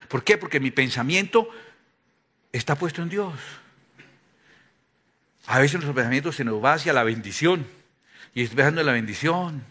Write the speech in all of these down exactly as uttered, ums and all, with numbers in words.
¿Por qué? Porque mi pensamiento está puesto en Dios. A veces nuestro pensamiento se nos va hacia la bendición. Y estoy pensando en la bendición.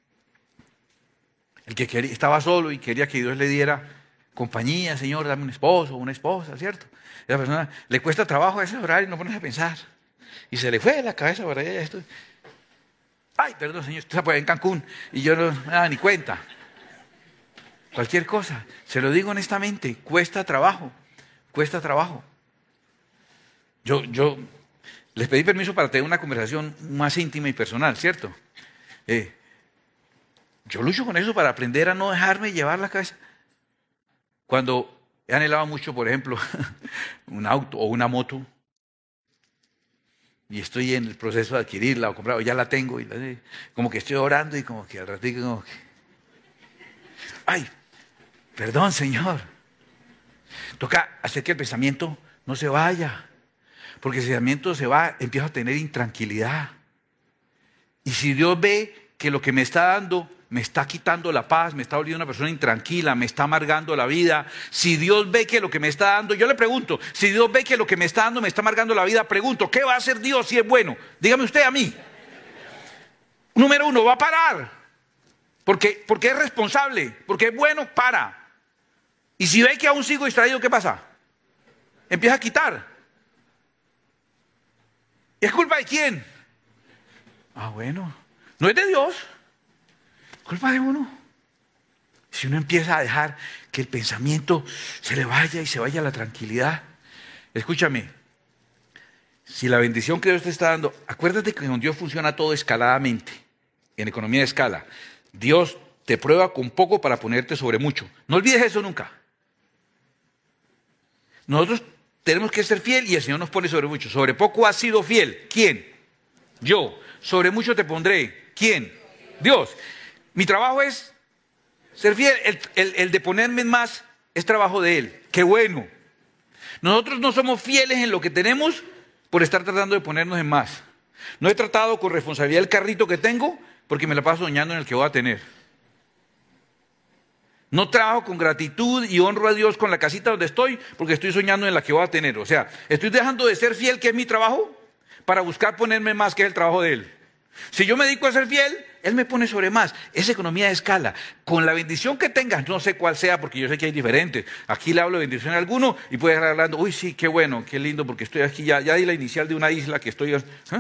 El que quería, estaba solo y quería que Dios le diera compañía. Señor, dame un esposo o una esposa, ¿cierto? Y a la persona le cuesta trabajo a ese horario y no pones a pensar. Y se le fue la cabeza para allá. Esto. Ay, perdón, señor, usted está en Cancún y yo no me daba ni cuenta. Cualquier cosa, se lo digo honestamente, cuesta trabajo, cuesta trabajo. Yo, yo les pedí permiso para tener una conversación más íntima y personal, ¿cierto? Eh, yo lucho con eso para aprender a no dejarme llevar la cabeza. Cuando he anhelado mucho, por ejemplo, un auto o una moto, y estoy en el proceso de adquirirla o comprarla, o ya la tengo, y la, como que estoy orando y como que al ratito como que... ¡Ay! Perdón, Señor. Toca hacer que el pensamiento no se vaya, porque si el pensamiento se va, empiezo a tener intranquilidad. Y si Dios ve que lo que me está dando me está quitando la paz, me está volviendo una persona intranquila, me está amargando la vida. Si Dios ve que lo que me está dando, yo le pregunto, si Dios ve que lo que me está dando me está amargando la vida, pregunto, ¿qué va a hacer Dios si es bueno? Dígame usted a mí. Número uno, va a parar. Porque, porque es responsable, porque es bueno, para. Y si ve que aún sigo distraído, ¿qué pasa? Empieza a quitar. ¿Y es culpa de quién? Ah, bueno, no es de Dios. Culpa de uno. Si uno empieza a dejar que el pensamiento se le vaya y se vaya a la tranquilidad. Escúchame, si la bendición que Dios te está dando, acuérdate que con Dios funciona todo escaladamente, en economía de escala. Dios te prueba con poco para ponerte sobre mucho. No olvides eso nunca. Nosotros tenemos que ser fiel y el Señor nos pone sobre mucho. Sobre poco has sido fiel. ¿Quién? Yo. Sobre mucho te pondré. ¿Quién? Dios. Mi trabajo es ser fiel. El, el, el de ponerme en más es trabajo de Él. ¡Qué bueno! Nosotros no somos fieles en lo que tenemos por estar tratando de ponernos en más. No he tratado con responsabilidad el carrito que tengo porque me la paso soñando en el que voy a tener. No trabajo con gratitud y honro a Dios con la casita donde estoy porque estoy soñando en la que voy a tener. O sea, estoy dejando de ser fiel, que es mi trabajo, para buscar ponerme más, que es el trabajo de Él. Si yo me dedico a ser fiel, Él me pone sobre más. Es economía de escala. Con la bendición que tengas, no sé cuál sea, porque yo sé que hay diferentes. Aquí le hablo de bendición a alguno y puede estar hablando, uy, sí, qué bueno, qué lindo, porque estoy aquí, ya, ya di la inicial de una isla que estoy... ¿eh?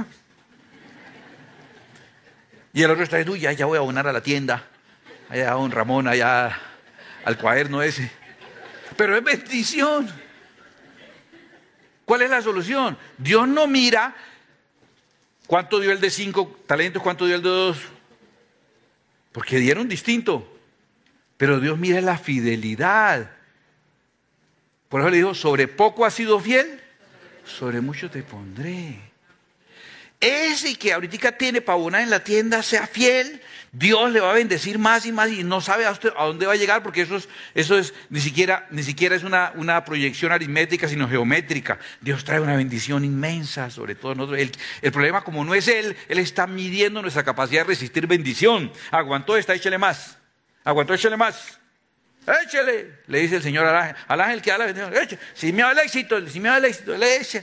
Y el otro está diciendo, uy, ya, ya voy a abonar a la tienda, allá a don Ramón, allá al cuaderno ese. Pero es bendición. ¿Cuál es la solución? Dios no mira cuánto dio el de cinco talentos, cuánto dio el de dos, porque dieron distinto. Pero Dios mira la fidelidad. Por eso le dijo, sobre poco has sido fiel, sobre mucho te pondré. Ese que ahorita tiene para abonar en la tienda, sea fiel, Dios le va a bendecir más y más y no sabe a, usted, a dónde va a llegar, porque eso es, eso es ni siquiera, ni siquiera es una, una proyección aritmética, sino geométrica. Dios trae una bendición inmensa sobre todos nosotros. El, el problema, como no es Él, Él está midiendo nuestra capacidad de resistir bendición. Aguantó esta, échale más. Aguantó, échale más. Échale, le dice el Señor al ángel, al ángel que da la bendición. Échale. Si me da el éxito, si me da el éxito, le echa.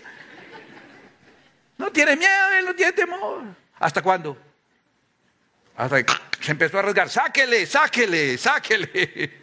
No tiene miedo, Él no tiene temor. ¿Hasta cuándo? Hasta que se empezó a rasgar. Sáquele, sáquele, sáquele.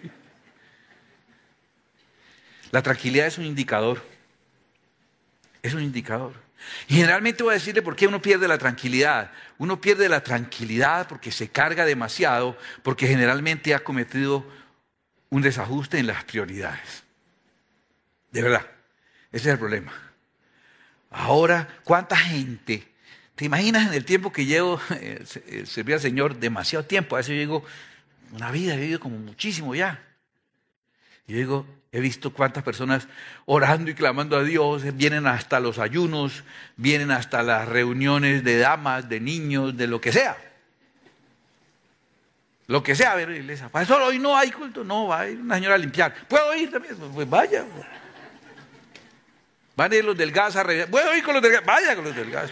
La tranquilidad es un indicador. Es un indicador. Y generalmente voy a decirle por qué uno pierde la tranquilidad. Uno pierde la tranquilidad porque se carga demasiado, porque generalmente ha cometido un desajuste en las prioridades. De verdad, ese es el problema. Ahora, ¿cuánta gente? ¿Te imaginas en el tiempo que llevo eh, servir al Señor? Demasiado tiempo. A veces yo digo, una vida, he vivido como muchísimo ya. Y yo digo, he visto cuántas personas orando y clamando a Dios, vienen hasta los ayunos, vienen hasta las reuniones de damas, de niños, de lo que sea. Lo que sea, a ver, iglesia. Para eso hoy no hay culto, no, va a ir una señora a limpiar. ¿Puedo ir también? Pues vaya. Van a ir los del gas a revisar. ¿Puedo ir con los del gas? Vaya con los del gas.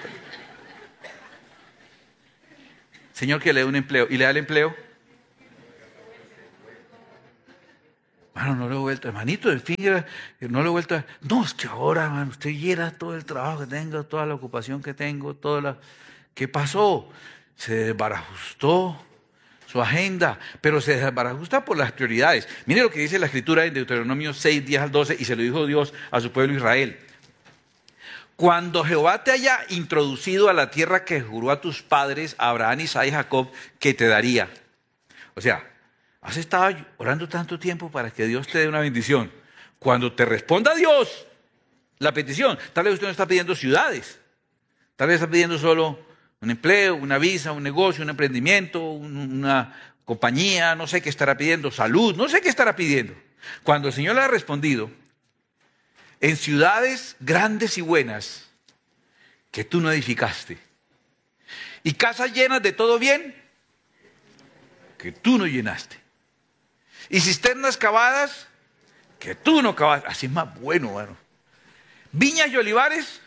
Señor, que le dé un empleo. ¿Y le da el empleo? Mano, no lo he vuelto, hermanito, en fin, no lo he vuelto a... No, es que ahora, mano, usted viera todo el trabajo que tengo, toda la ocupación que tengo, toda la... ¿Qué pasó? Se desbarajustó su agenda, pero se desbarajusta por las prioridades. Mire lo que dice la Escritura en Deuteronomio seis, diez al doce, y se lo dijo Dios a su pueblo Israel. Cuando Jehová te haya introducido a la tierra que juró a tus padres, Abraham, Isaac y Jacob, que te daría. O sea, has estado orando tanto tiempo para que Dios te dé una bendición. Cuando te responda Dios la petición, tal vez usted no está pidiendo ciudades, tal vez está pidiendo solo un empleo, una visa, un negocio, un emprendimiento, una compañía, no sé qué estará pidiendo, salud, no sé qué estará pidiendo. Cuando el Señor le ha respondido, en ciudades grandes y buenas que tú no edificaste, y casas llenas de todo bien que tú no llenaste, y cisternas cavadas que tú no cavaste. Así es más bueno, bueno. Viñas y olivares.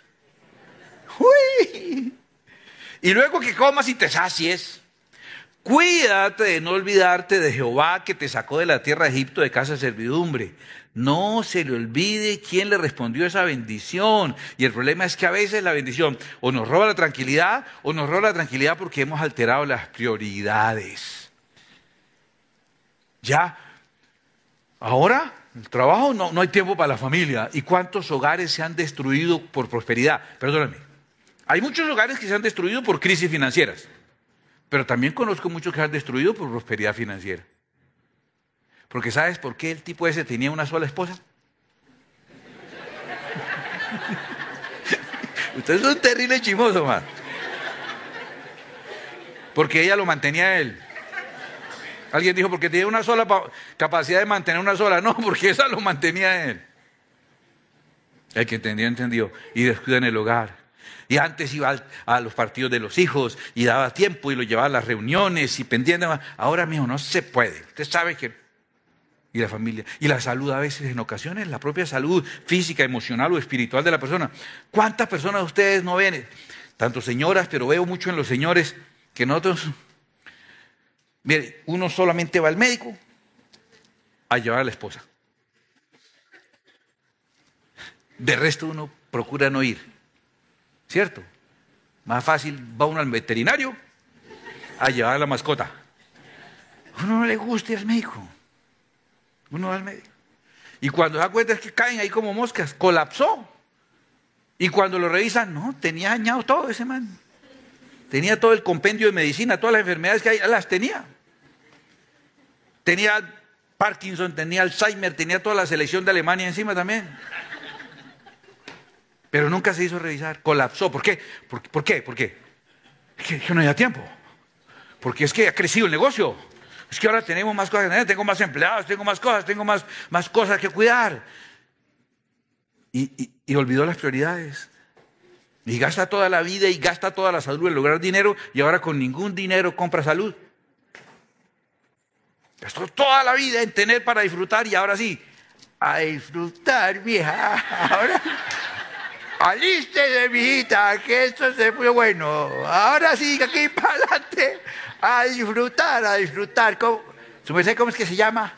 ¡Uy! Y luego que comas y te sacies, cuídate de no olvidarte de Jehová que te sacó de la tierra de Egipto de casa de servidumbre. No se le olvide quién le respondió esa bendición. Y el problema es que a veces la bendición o nos roba la tranquilidad o nos roba la tranquilidad porque hemos alterado las prioridades. Ya, ahora, el trabajo, no, no hay tiempo para la familia. ¿Y cuántos hogares se han destruido por prosperidad? Perdóname. Hay muchos hogares que se han destruido por crisis financieras. Pero también conozco muchos que se han destruido por prosperidad financiera. Porque ¿sabes por qué el tipo ese tenía una sola esposa? Usted es un terrible chimoso, man. Porque ella lo mantenía a él. Alguien dijo, porque tenía una sola capacidad de mantener una sola. No, porque esa lo mantenía a él. El que entendió, entendió. Y descuida en el hogar. Y antes iba a los partidos de los hijos y daba tiempo y lo llevaba a las reuniones y pendiente. Ahora, mijo, no se puede. Usted sabe que... Y la familia. Y la salud a veces, en ocasiones, la propia salud física, emocional o espiritual de la persona. ¿Cuántas personas ustedes no ven? Tanto señoras, pero veo mucho en los señores que nosotros... Mire, uno solamente va al médico a llevar a la esposa. De resto uno procura no ir. ¿Cierto? Más fácil va uno al veterinario a llevar a la mascota. A uno no le gusta ir al médico. Uno va al médico. Y cuando se da cuenta es que caen ahí como moscas, colapsó. Y cuando lo revisan, no, tenía dañado todo ese man. Tenía todo el compendio de medicina, todas las enfermedades que hay, las tenía. Tenía Parkinson, tenía Alzheimer, tenía toda la selección de Alemania encima también. Pero nunca se hizo revisar, colapsó. ¿Por qué? ¿Por, por qué? ¿Por qué? Es que, que no había tiempo. Porque es que ha crecido el negocio. Es que ahora tenemos más cosas, tengo más empleados, tengo más cosas, tengo más, más cosas que cuidar. Y, y, y olvidó las prioridades. Y gasta toda la vida y gasta toda la salud en lograr dinero y ahora con ningún dinero compra salud. Gastó toda la vida en tener para disfrutar y ahora sí, a disfrutar, vieja. Ahora, alístese, mijita, que esto se fue bueno. Ahora sí, aquí para adelante, a disfrutar, a disfrutar. ¿Cómo? ¿Su merced cómo es que se llama?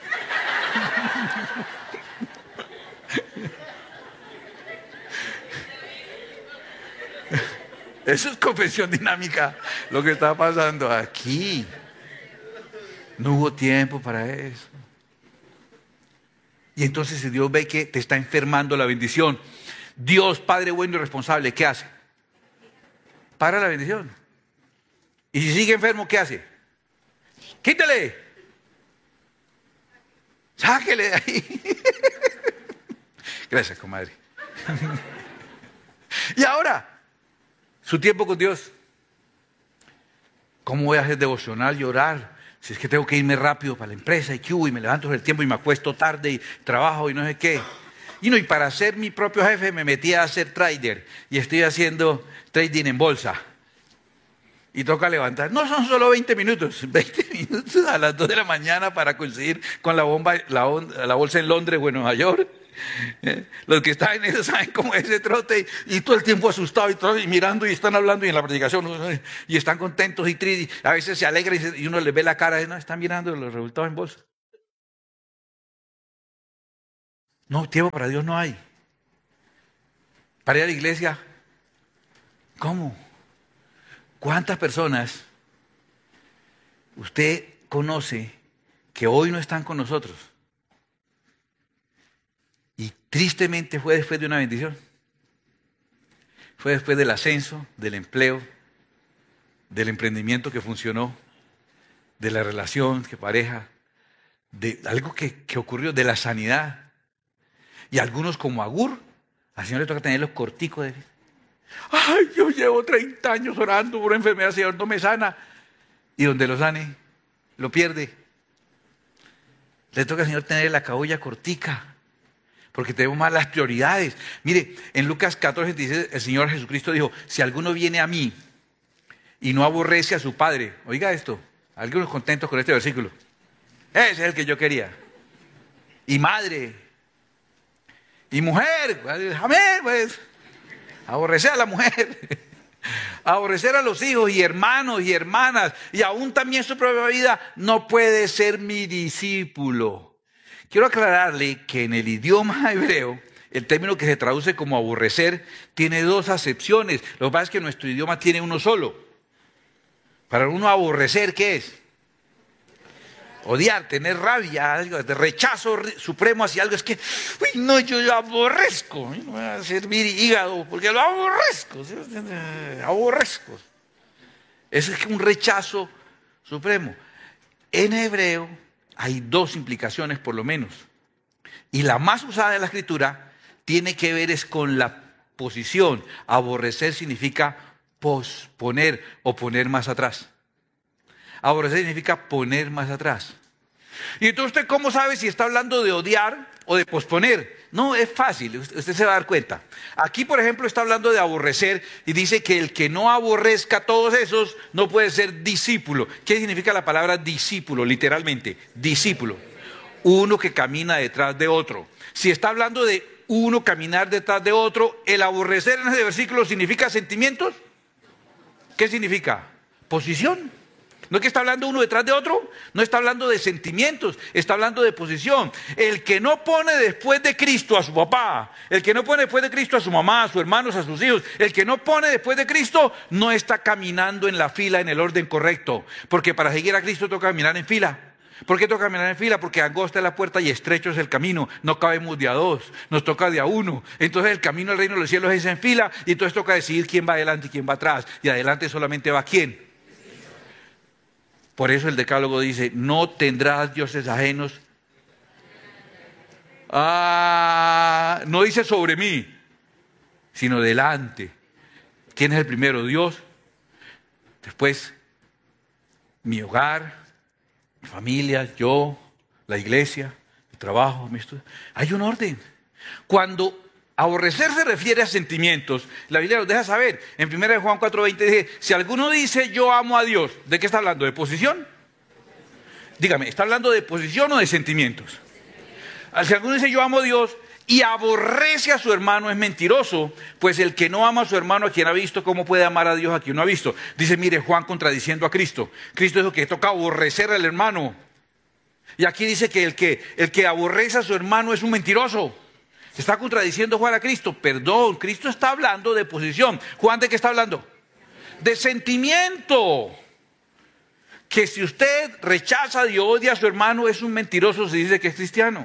Eso es confesión dinámica, lo que está pasando aquí. No hubo tiempo para eso. Y entonces Dios ve que te está enfermando la bendición. Dios, Padre bueno y responsable, ¿qué hace? Para la bendición. Y si sigue enfermo, ¿qué hace? Quítale. Sáquele de ahí. Gracias, comadre. Y ahora, su tiempo con Dios. ¿Cómo voy a hacer devocional y orar? Si es que tengo que irme rápido para la empresa y que y me levanto del tiempo y me acuesto tarde y trabajo y no sé qué. Y no, y para ser mi propio jefe me metí a ser trader y estoy haciendo trading en bolsa. Y toca levantar. No son solo veinte minutos, veinte minutos a las dos de la mañana para coincidir con la, bomba, la, la bolsa en Londres o en Nueva York. ¿Eh? Los que están en eso saben cómo es ese trote y, y todo el tiempo asustado y, todo, y mirando y están hablando y en la predicación y están contentos y tristes. A veces se alegran y, y uno les ve la cara y no, están mirando los resultados en bolsa. No, tiempo para Dios no hay. Para ir a la iglesia, ¿cómo? ¿Cuántas personas usted conoce que hoy no están con nosotros? Y tristemente fue después de una bendición. Fue después del ascenso, del empleo, del emprendimiento que funcionó, de la relación que pareja, de algo que, que ocurrió, de la sanidad. Y algunos como Agur, al Señor le toca tenerlos corticos de vida. Ay, yo llevo treinta años orando por una enfermedad, Señor, no me sana. Y donde lo sane, lo pierde. Le toca al Señor tener la cabulla cortica, porque tenemos más las prioridades. Mire, en Lucas catorce dice, el Señor Jesucristo dijo, si alguno viene a mí y no aborrece a su padre, oiga esto, algunos contentos con este versículo, ese es el que yo quería, y madre, y mujer, amén, pues, aborrecer a la mujer, aborrecer a los hijos y hermanos y hermanas, y aún también su propia vida, no puede ser mi discípulo. Quiero aclararle que en el idioma hebreo, el término que se traduce como aborrecer tiene dos acepciones. Lo que pasa es que nuestro idioma tiene uno solo. Para uno aborrecer, ¿qué es? Odiar, tener rabia, algo de rechazo supremo hacia algo. Es que, uy, no, yo, yo aborrezco. No voy a servir hígado porque lo aborrezco. ¿Sí? Aborrezco. Eso es un rechazo supremo. En hebreo hay dos implicaciones por lo menos. Y la más usada de la escritura tiene que ver es con la posición. Aborrecer significa posponer o poner más atrás. Aborrecer significa poner más atrás. Y entonces, ¿usted cómo sabe si está hablando de odiar o de posponer? No, es fácil, usted se va a dar cuenta. Aquí, por ejemplo, está hablando de aborrecer y dice que el que no aborrezca a todos esos no puede ser discípulo. ¿Qué significa la palabra discípulo, literalmente? Discípulo. Uno que camina detrás de otro. Si está hablando de uno caminar detrás de otro, el aborrecer en ese versículo significa sentimientos. ¿Qué significa? Posición. No es que está hablando uno detrás de otro, no está hablando de sentimientos, está hablando de posición. El que no pone después de Cristo a su papá, el que no pone después de Cristo a su mamá, a sus hermanos, a sus hijos, el que no pone después de Cristo no está caminando en la fila, en el orden correcto. Porque para seguir a Cristo toca caminar en fila. ¿Por qué toca caminar en fila? Porque angosta es la puerta y estrecho es el camino. No cabemos de a dos, nos toca de a uno. Entonces el camino al reino de los cielos es en fila y entonces toca decidir quién va adelante y quién va atrás. Y adelante solamente va quién. Por eso el decálogo dice, no tendrás dioses ajenos. Ah, no dice sobre mí, sino delante. ¿Quién es el primero? Dios. Después, mi hogar, mi familia, yo, la iglesia, el trabajo, mi estudio. Hay un orden. Cuando aborrecer se refiere a sentimientos, la Biblia nos deja saber. En primera de Juan cuatro veinte dice, si alguno dice yo amo a Dios, ¿de qué está hablando? ¿De posición? Dígame, ¿está hablando de posición o de sentimientos? Si alguno dice yo amo a Dios y aborrece a su hermano es mentiroso, pues el que no ama a su hermano a quien ha visto, ¿cómo puede amar a Dios a quien no ha visto? Dice, mire, Juan contradiciendo a Cristo. Cristo dijo que toca aborrecer al hermano. Y aquí dice que el que, el que aborrece a su hermano es un mentiroso. Está contradiciendo Juan a Cristo. Perdón, Cristo está hablando de posición. ¿Juan de qué está hablando? De sentimiento. Que si usted rechaza y odia a su hermano es un mentiroso si dice que es cristiano.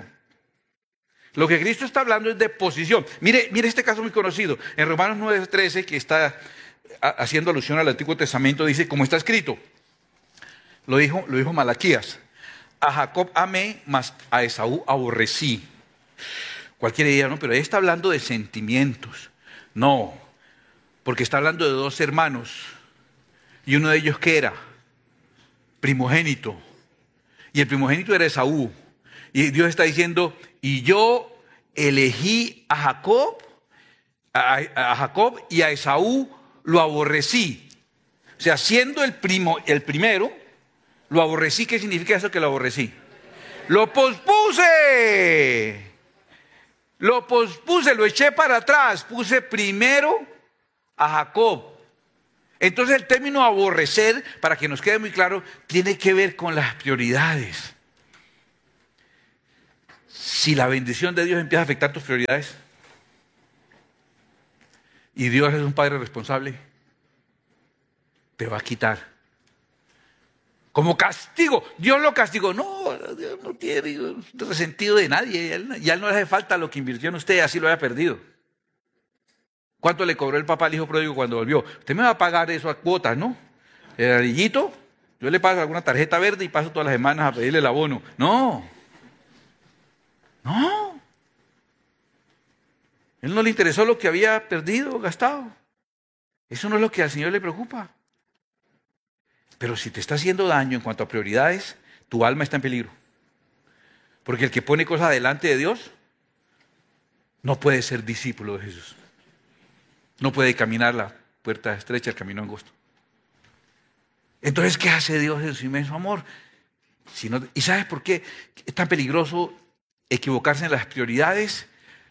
Lo que Cristo está hablando es de posición. Mire, mire este caso muy conocido. En Romanos nueve trece, que está haciendo alusión al Antiguo Testamento, dice, como está escrito, lo dijo, lo dijo Malaquías, a Jacob amé, mas a Esaú aborrecí. Cualquiera diría, no, pero ahí está hablando de sentimientos. No, porque está hablando de dos hermanos. Y uno de ellos, ¿qué era? Primogénito. Y el primogénito era Esaú. Y Dios está diciendo, y yo elegí a Jacob, a, a Jacob y a Esaú lo aborrecí. O sea, siendo el, primo, el primero, lo aborrecí. ¿Qué significa eso que lo aborrecí? Lo pospuse. Lo pospuse, lo eché para atrás, puse primero a Jacob. Entonces el término aborrecer, para que nos quede muy claro, tiene que ver con las prioridades. si la bendición de Dios empieza a afectar tus prioridades, y Dios es un padre responsable, te va a quitar. Como castigo. Dios lo castigó. No, Dios no tiene resentido de nadie. Ya él no le hace falta lo que invirtió en usted, así lo haya perdido. ¿Cuánto le cobró el papá al hijo pródigo cuando volvió? Usted me va a pagar eso a cuotas, ¿no? El anillito, yo le paso alguna tarjeta verde y paso todas las semanas a pedirle el abono. No. No. Él no le interesó lo que había perdido, gastado. Eso no es lo que al Señor le preocupa. Pero si te está haciendo daño en cuanto a prioridades, tu alma está en peligro. Porque el que pone cosas delante de Dios no puede ser discípulo de Jesús. No puede caminar la puerta estrecha, el camino angosto. Entonces, ¿qué hace Dios en su inmenso amor? Si no, ¿y sabes por qué es tan peligroso equivocarse en las prioridades?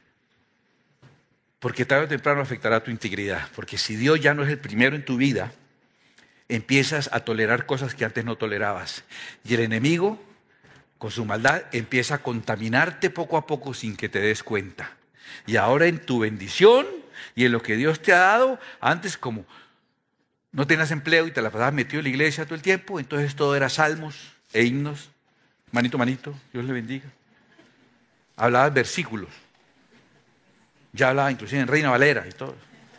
Porque tarde o temprano afectará tu integridad. Porque si Dios ya no es el primero en tu vida, empiezas a tolerar cosas que antes no tolerabas. Y el enemigo, con su maldad, empieza a contaminarte poco a poco sin que te des cuenta. Y ahora en tu bendición y en lo que Dios te ha dado, antes como no tenías empleo y te la pasabas metido en la iglesia todo el tiempo, entonces todo era salmos e himnos. Manito, manito, Dios le bendiga. Hablabas versículos. Ya hablaba inclusive en Reina Valera y todo.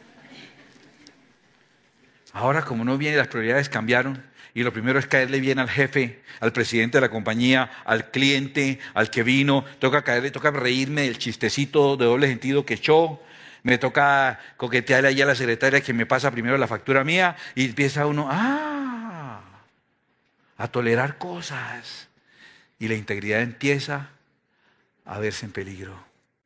Ahora, como no viene, las prioridades cambiaron y lo primero es caerle bien al jefe, al presidente de la compañía, al cliente, al que vino. Toca caerle, toca reírme del chistecito de doble sentido que echó. Me toca coquetearle allá a la secretaria que me pasa primero la factura mía y empieza uno ah, a tolerar cosas y la integridad empieza a verse en peligro.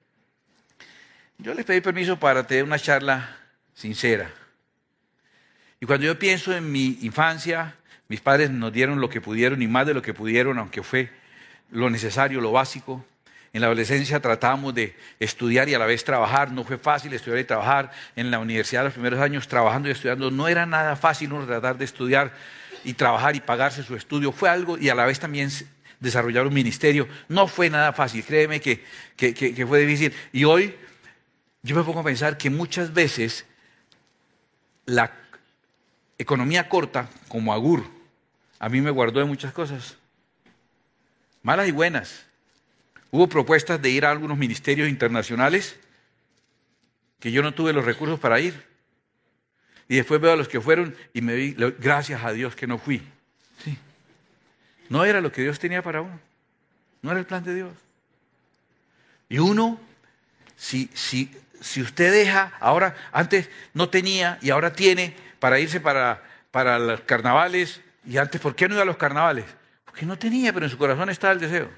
Yo les pedí permiso para tener una charla sincera. Y cuando yo pienso en mi infancia, mis padres nos dieron lo que pudieron y más de lo que pudieron, aunque fue lo necesario, lo básico. En la adolescencia tratábamos de estudiar y a la vez trabajar. No fue fácil estudiar y trabajar. En la universidad los primeros años trabajando y estudiando no era nada fácil uno tratar de estudiar y trabajar y pagarse su estudio. Fue algo y a la vez también desarrollar un ministerio. No fue nada fácil, créeme que, que, que, que fue difícil. Y hoy yo me pongo a pensar que muchas veces la economía corta, como Agur, a mí me guardó de muchas cosas, malas y buenas. Hubo propuestas de ir a algunos ministerios internacionales que yo no tuve los recursos para ir. Y después veo a los que fueron y me di, gracias a Dios que no fui. Sí. No era lo que Dios tenía para uno. No era el plan de Dios. Y uno, si, si, si usted deja, ahora, antes no tenía y ahora tiene para irse para, para los carnavales, y antes, ¿por qué no iba a los carnavales? Porque no tenía, pero en su corazón estaba el deseo.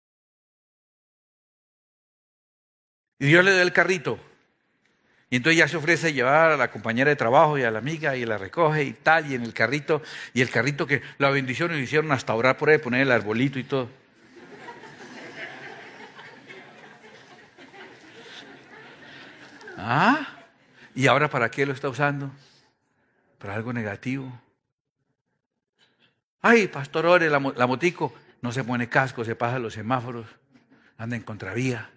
Y Dios le da el carrito. Y entonces ya se ofrece a llevar a la compañera de trabajo y a la amiga y la recoge y tal, y en el carrito, y el carrito que la bendición y hicieron hasta orar por él, poner el arbolito y todo. ¿Ah? ¿Y ahora para qué lo está usando? Para algo negativo. Ay, pastor, ore, la, la motico, no se pone casco, se pasa los semáforos, anda en contravía.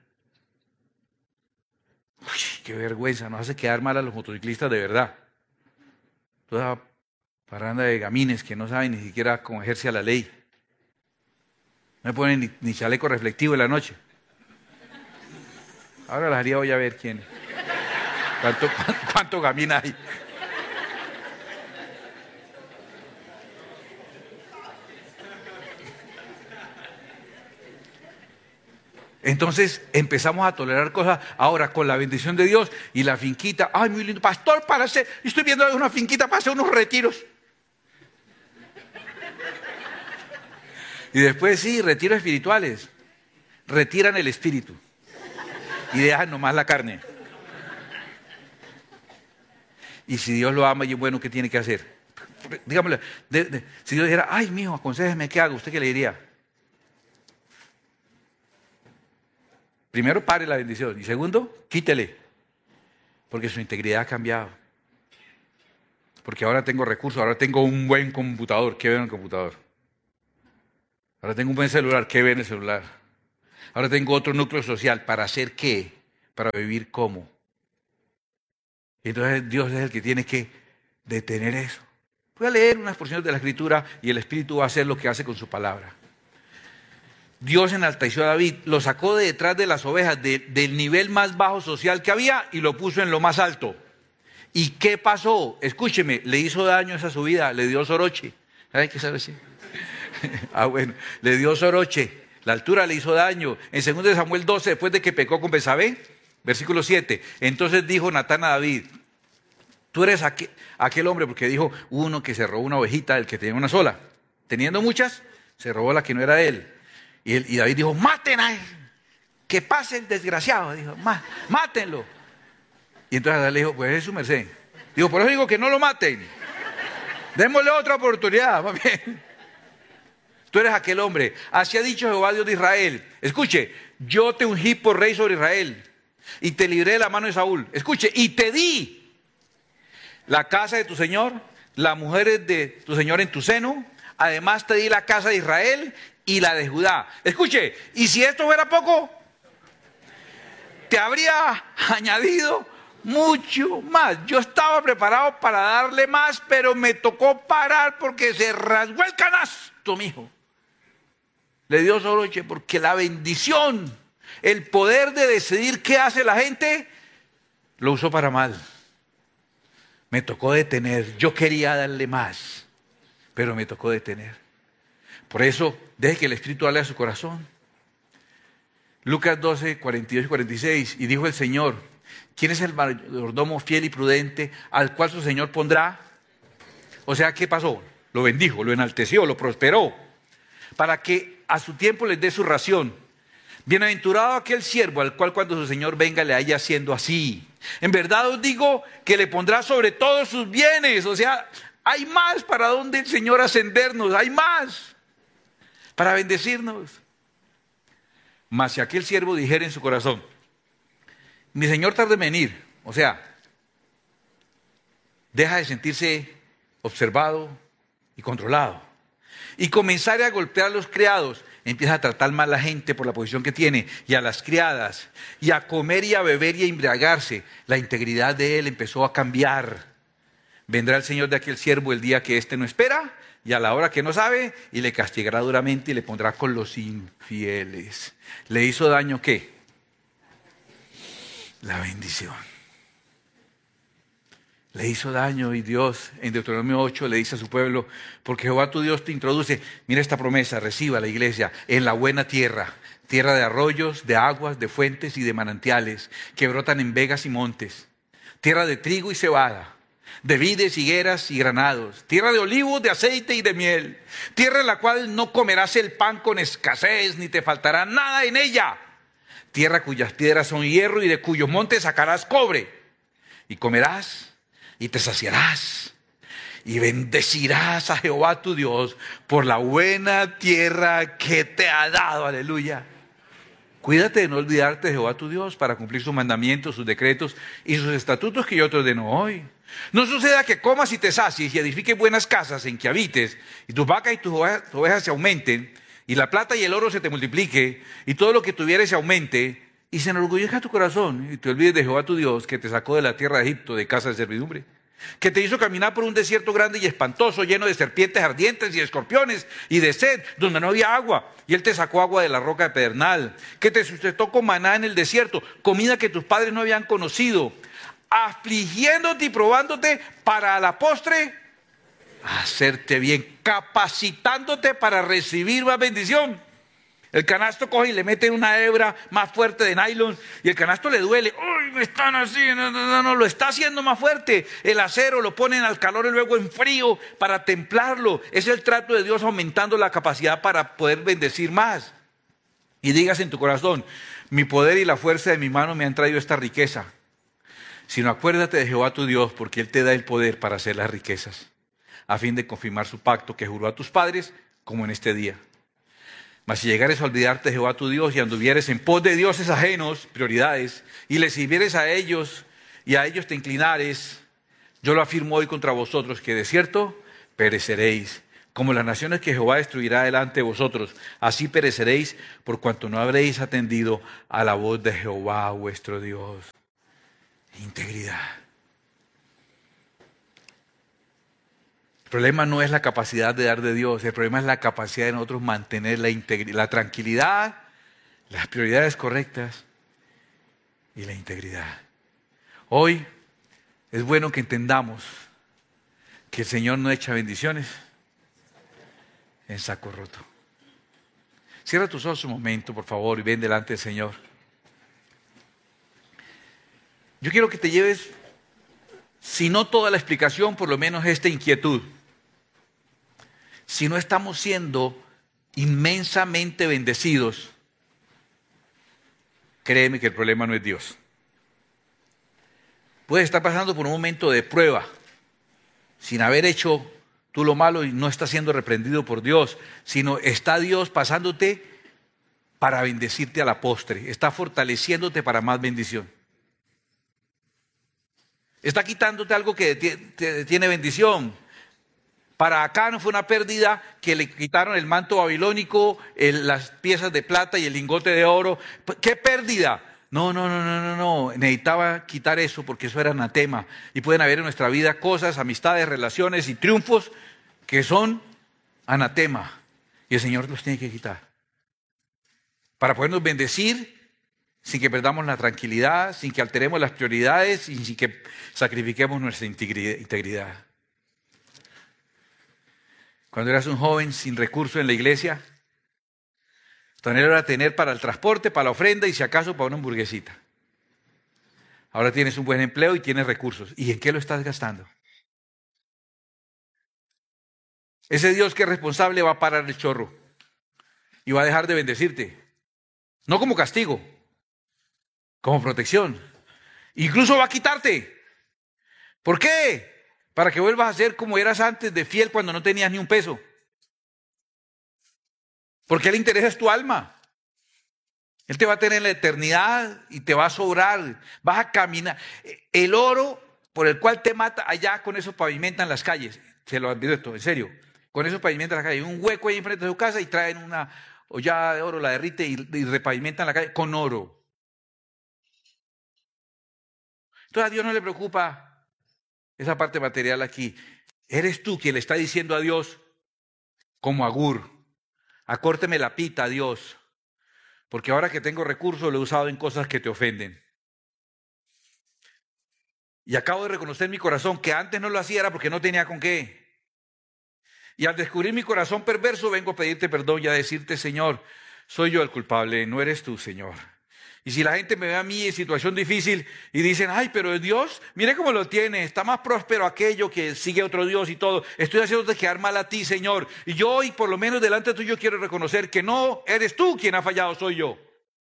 Uy, qué vergüenza, nos hace quedar mal a los motociclistas de verdad. Toda parranda de gamines que no saben ni siquiera cómo ejerce la ley. No me ponen ni, ni chaleco reflectivo en la noche. Ahora las haría, voy a ver quién. ¿Cuánto, cuánto, cuánto gamín hay? Entonces empezamos a tolerar cosas ahora con la bendición de Dios y la finquita. Ay, muy lindo. Pastor, para hacer, estoy viendo una finquita para hacer unos retiros. Y después sí, retiros espirituales. Retiran el espíritu y dejan nomás la carne. Y si Dios lo ama y es bueno, ¿qué tiene que hacer? Dígamelo, de, de, si Dios dijera, ay, mijo, aconséjeme, ¿qué hago? ¿Usted qué le diría? Primero, pare la bendición. Y segundo, quítele. Porque su integridad ha cambiado. Porque ahora tengo recursos, ahora tengo un buen computador. ¿Qué ve en el computador? Ahora tengo un buen celular. ¿Qué ve en el celular? Ahora tengo otro núcleo social. ¿Para hacer qué? Para vivir cómo. Y entonces Dios es el que tiene que detener eso. Voy a leer unas porciones de la Escritura y el Espíritu va a hacer lo que hace con su palabra. Dios enalteció a David, lo sacó de detrás de las ovejas, de, del nivel más bajo social que había y lo puso en lo más alto. ¿Y qué pasó? Escúcheme, le hizo daño esa subida, le dio soroche. ¿Sabe qué sabe así? Ah, bueno, le dio soroche. La altura le hizo daño. En segundo de Samuel doce, después de que pecó con Betsabé, versículo siete. Entonces dijo Natán a David, tú eres aquel, aquel hombre, porque dijo uno que se robó una ovejita, el que tenía una sola. Teniendo muchas, se robó la que no era de él. Y, él, y David dijo, maten a él, que pase el desgraciado. Dijo, Má, mátenlo. Y entonces David le dijo, pues es su merced. Dijo, por eso digo que no lo maten. Démosle otra oportunidad, más bien. Tú eres aquel hombre. Así ha dicho Jehová Dios de Israel. Escuche, yo te ungí por rey sobre Israel y te libré de la mano de Saúl. Escuche, y te di la casa de tu señor, las mujeres de tu señor en tu seno. Además te di la casa de Israel y la de Judá. Escuche, y si esto fuera poco, te habría añadido mucho más. Yo estaba preparado para darle más, pero me tocó parar porque se rasgó el canasto, mijo. Le dio soroche porque la bendición, el poder de decidir qué hace la gente, lo usó para mal. Me tocó detener. Yo quería darle más, pero me tocó detener. Por eso, deje que el Espíritu hable a su corazón. Lucas doce, cuarenta y dos y cuarenta y seis. Y dijo el Señor, ¿quién es el mayordomo fiel y prudente al cual su Señor pondrá? O sea, ¿qué pasó? Lo bendijo, lo enalteció, lo prosperó, para que a su tiempo les dé su ración. Bienaventurado aquel siervo al cual cuando su Señor venga le haya haciendo así. En verdad os digo que le pondrá sobre todos sus bienes. O sea, hay más para donde el Señor ascendernos, hay más para bendecirnos. Mas si aquel siervo dijera en su corazón, mi Señor tarda en venir, o sea, deja de sentirse observado y controlado, y comenzar a golpear a los criados, empieza a tratar mal a la gente por la posición que tiene, y a las criadas, y a comer y a beber y a embriagarse, la integridad de él empezó a cambiar. Vendrá el Señor de aquel siervo el día que éste no espera, y a la hora que no sabe, y le castigará duramente y le pondrá con los infieles. ¿Le hizo daño qué? La bendición. Le hizo daño y Dios en Deuteronomio ocho le dice a su pueblo, porque Jehová tu Dios te introduce, mira esta promesa, reciba la iglesia, en la buena tierra, tierra de arroyos, de aguas, de fuentes y de manantiales, que brotan en vegas y montes, tierra de trigo y cebada, de vides, higueras y granados, tierra de olivos, de aceite y de miel, tierra en la cual no comerás el pan con escasez, ni te faltará nada en ella, tierra cuyas piedras son hierro y de cuyos montes sacarás cobre, y comerás y te saciarás, y bendecirás a Jehová tu Dios por la buena tierra que te ha dado, aleluya. Cuídate de no olvidarte de Jehová tu Dios para cumplir sus mandamientos, sus decretos y sus estatutos que yo te ordeno hoy. No suceda que comas y te sacies y edifiques buenas casas en que habites, y tus vacas y tus ovejas se aumenten, y la plata y el oro se te multiplique, y todo lo que tuvieres se aumente, y se enorgullezca tu corazón, y te olvides de Jehová tu Dios, que te sacó de la tierra de Egipto, de casa de servidumbre, que te hizo caminar por un desierto grande y espantoso, lleno de serpientes ardientes y de escorpiones, y de sed, donde no había agua, y él te sacó agua de la roca de pedernal, que te sustentó con maná en el desierto, comida que tus padres no habían conocido, afligiéndote y probándote para a la postre hacerte bien, capacitándote para recibir más bendición. El canasto coge y le mete una hebra más fuerte de nylon y el canasto le duele. ¡Uy, me están así! No, no, no, no, lo está haciendo más fuerte. El acero lo ponen al calor y luego en frío para templarlo. Es el trato de Dios aumentando la capacidad para poder bendecir más. Y digas en tu corazón, mi poder y la fuerza de mi mano me han traído esta riqueza. Sino acuérdate de Jehová tu Dios, porque Él te da el poder para hacer las riquezas, a fin de confirmar su pacto que juró a tus padres, como en este día. Mas si llegares a olvidarte de Jehová tu Dios y anduvieres en pos de dioses ajenos, prioridades, y les sirvieres a ellos y a ellos te inclinares, yo lo afirmo hoy contra vosotros, que de cierto pereceréis, como las naciones que Jehová destruirá delante de vosotros. Así pereceréis por cuanto no habréis atendido a la voz de Jehová vuestro Dios. Integridad. El problema no es la capacidad de dar de Dios, el problema es la capacidad de nosotros mantener la integridad, la tranquilidad, las prioridades correctas y la integridad. Hoy es bueno que entendamos que el Señor no echa bendiciones en saco roto. Cierra tus ojos un momento, por favor, y ven delante del Señor. Yo quiero que te lleves, si no toda la explicación, por lo menos esta inquietud. Si no estamos siendo inmensamente bendecidos, créeme que el problema no es Dios. Puedes estar pasando por un momento de prueba, sin haber hecho tú lo malo y no estás siendo reprendido por Dios, sino está Dios pasándote para bendecirte a la postre, está fortaleciéndote para más bendición. Está quitándote algo que tiene bendición. Para Acán fue una pérdida que le quitaron el manto babilónico, el, las piezas de plata y el lingote de oro. ¿Qué pérdida? No, no, no, no, no, no. Necesitaba quitar eso porque eso era anatema. Y pueden haber en nuestra vida cosas, amistades, relaciones y triunfos que son anatema. Y el Señor los tiene que quitar. Para podernos bendecir sin que perdamos la tranquilidad, sin que alteremos las prioridades y sin que sacrifiquemos nuestra integridad. Cuando eras un joven sin recursos en la iglesia, tu anhelo era tener para el transporte, para la ofrenda y si acaso para una hamburguesita. Ahora tienes un buen empleo y tienes recursos. ¿Y en qué lo estás gastando? Ese Dios que es responsable va a parar el chorro y va a dejar de bendecirte. No como castigo, como protección. Incluso va a quitarte. ¿Por qué? Para que vuelvas a ser como eras antes de fiel cuando no tenías ni un peso. Porque Él interesa es tu alma. Él te va a tener en la eternidad y te va a sobrar. Vas a caminar. El oro por el cual te mata, allá con eso pavimentan las calles. Se lo advierto, en serio. Con eso pavimentan las calles. Hay un hueco ahí enfrente de su casa y traen una olla de oro, la derrite y, y repavimentan la calle con oro. Entonces a Dios no le preocupa esa parte material aquí. Eres tú quien le está diciendo a Dios, como Agur, acórteme la pita a Dios, porque ahora que tengo recursos lo he usado en cosas que te ofenden. Y acabo de reconocer en mi corazón que antes no lo hacía era porque no tenía con qué. Y al descubrir mi corazón perverso vengo a pedirte perdón y a decirte, Señor, soy yo el culpable, no eres tú, Señor. Y si la gente me ve a mí en situación difícil y dicen, ay, pero Dios, mire cómo lo tiene, está más próspero aquello que sigue otro Dios y todo. Estoy haciéndote quedar mal a ti, Señor. Y yo hoy, por lo menos delante tuyo, quiero reconocer que no eres tú quien ha fallado, soy yo.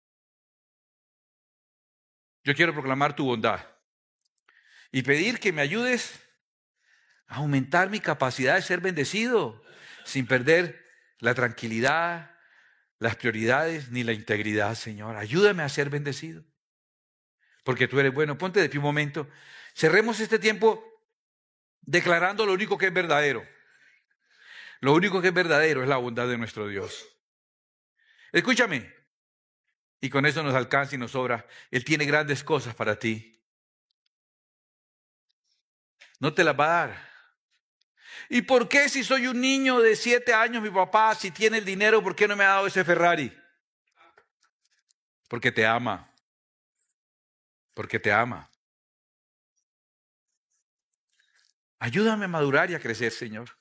Yo quiero proclamar tu bondad y pedir que me ayudes a aumentar mi capacidad de ser bendecido sin perder la tranquilidad, las prioridades ni la integridad, Señor. Ayúdame a ser bendecido. Porque tú eres bueno. Ponte de pie un momento. Cerremos este tiempo declarando lo único que es verdadero. Lo único que es verdadero es la bondad de nuestro Dios. Escúchame. Y con eso nos alcanza y nos sobra. Él tiene grandes cosas para ti. No te las va a dar. ¿Y por qué si soy un niño de siete años, mi papá, si tiene el dinero, por qué no me ha dado ese Ferrari? Porque te ama. Porque te ama. Ayúdame a madurar y a crecer, Señor.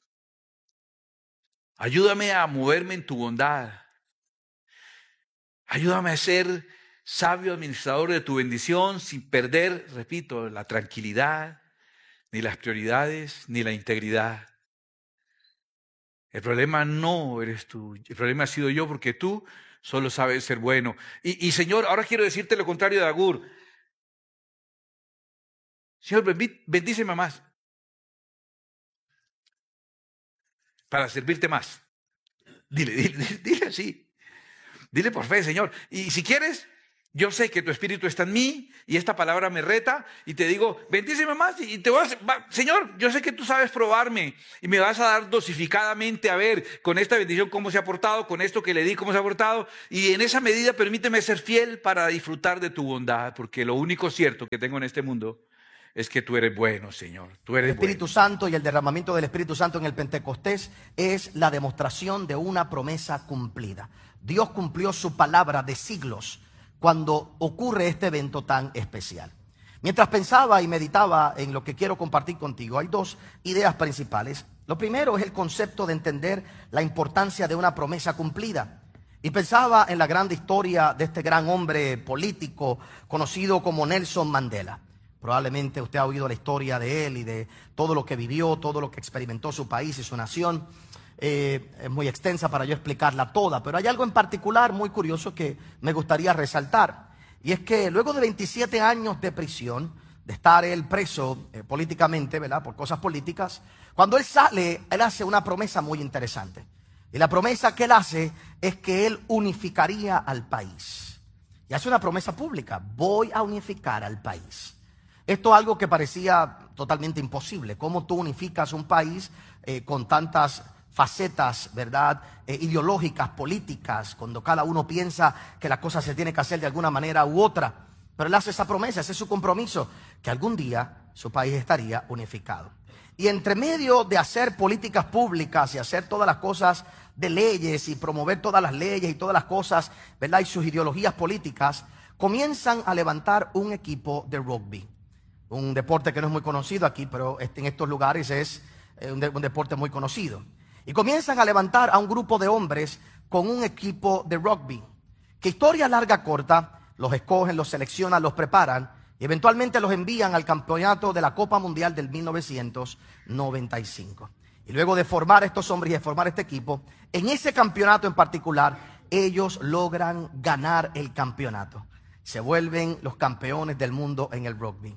Ayúdame a moverme en tu bondad. Ayúdame a ser sabio administrador de tu bendición sin perder, repito, la tranquilidad, ni las prioridades, ni la integridad. El problema no eres tú, el problema ha sido yo porque tú solo sabes ser bueno. Y, y Señor, ahora quiero decirte lo contrario de Agur. Señor, bendíceme más para servirte más. Dile, dile, dile así. Dile por fe, Señor. Y si quieres, Yo sé que tu espíritu está en mí y esta palabra me reta y te digo, bendíceme más y te voy a, va, Señor, yo sé que tú sabes probarme y me vas a dar dosificadamente a ver con esta bendición cómo se ha portado, con esto que le di cómo se ha portado, y en esa medida permíteme ser fiel para disfrutar de tu bondad, porque lo único cierto que tengo en este mundo es que tú eres bueno, Señor. Tú eres el Espíritu bueno. Santo y el derramamiento del Espíritu Santo en el Pentecostés es la demostración de una promesa cumplida. Dios cumplió su palabra de siglos cuando ocurre este evento tan especial. Mientras pensaba y meditaba en lo que quiero compartir contigo, hay dos ideas principales. Lo primero es el concepto de entender la importancia de una promesa cumplida. Y pensaba en la gran historia de este gran hombre político conocido como Nelson Mandela. Probablemente usted ha oído la historia de él y de todo lo que vivió, todo lo que experimentó su país y su nación. Eh, es muy extensa para yo explicarla toda, pero hay algo en particular muy curioso que me gustaría resaltar. Y es que luego de veintisiete años de prisión, de estar él preso eh, políticamente, ¿verdad?, por cosas políticas, cuando él sale, él hace una promesa muy interesante. Y la promesa que él hace es que él unificaría al país. Y hace una promesa pública: voy a unificar al país. Esto es algo que parecía totalmente imposible. ¿Cómo tú unificas un país eh, con tantas facetas, verdad, eh, ideológicas, políticas, cuando cada uno piensa que la cosa se tiene que hacer de alguna manera u otra? Pero él hace esa promesa, ese es su compromiso, que algún día su país estaría unificado. Y entre medio de hacer políticas públicas y hacer todas las cosas de leyes y promover todas las leyes y todas las cosas, ¿verdad?, y sus ideologías políticas, comienzan a levantar un equipo de rugby. Un deporte que no es muy conocido aquí, pero en estos lugares es un, de, un deporte muy conocido. Y comienzan a levantar a un grupo de hombres con un equipo de rugby. Que historia larga corta, los escogen, los seleccionan, los preparan y eventualmente los envían al campeonato de la Copa Mundial del mil novecientos noventa y cinco. Y luego de formar estos hombres y de formar este equipo, en ese campeonato en particular, ellos logran ganar el campeonato. Se vuelven los campeones del mundo en el rugby.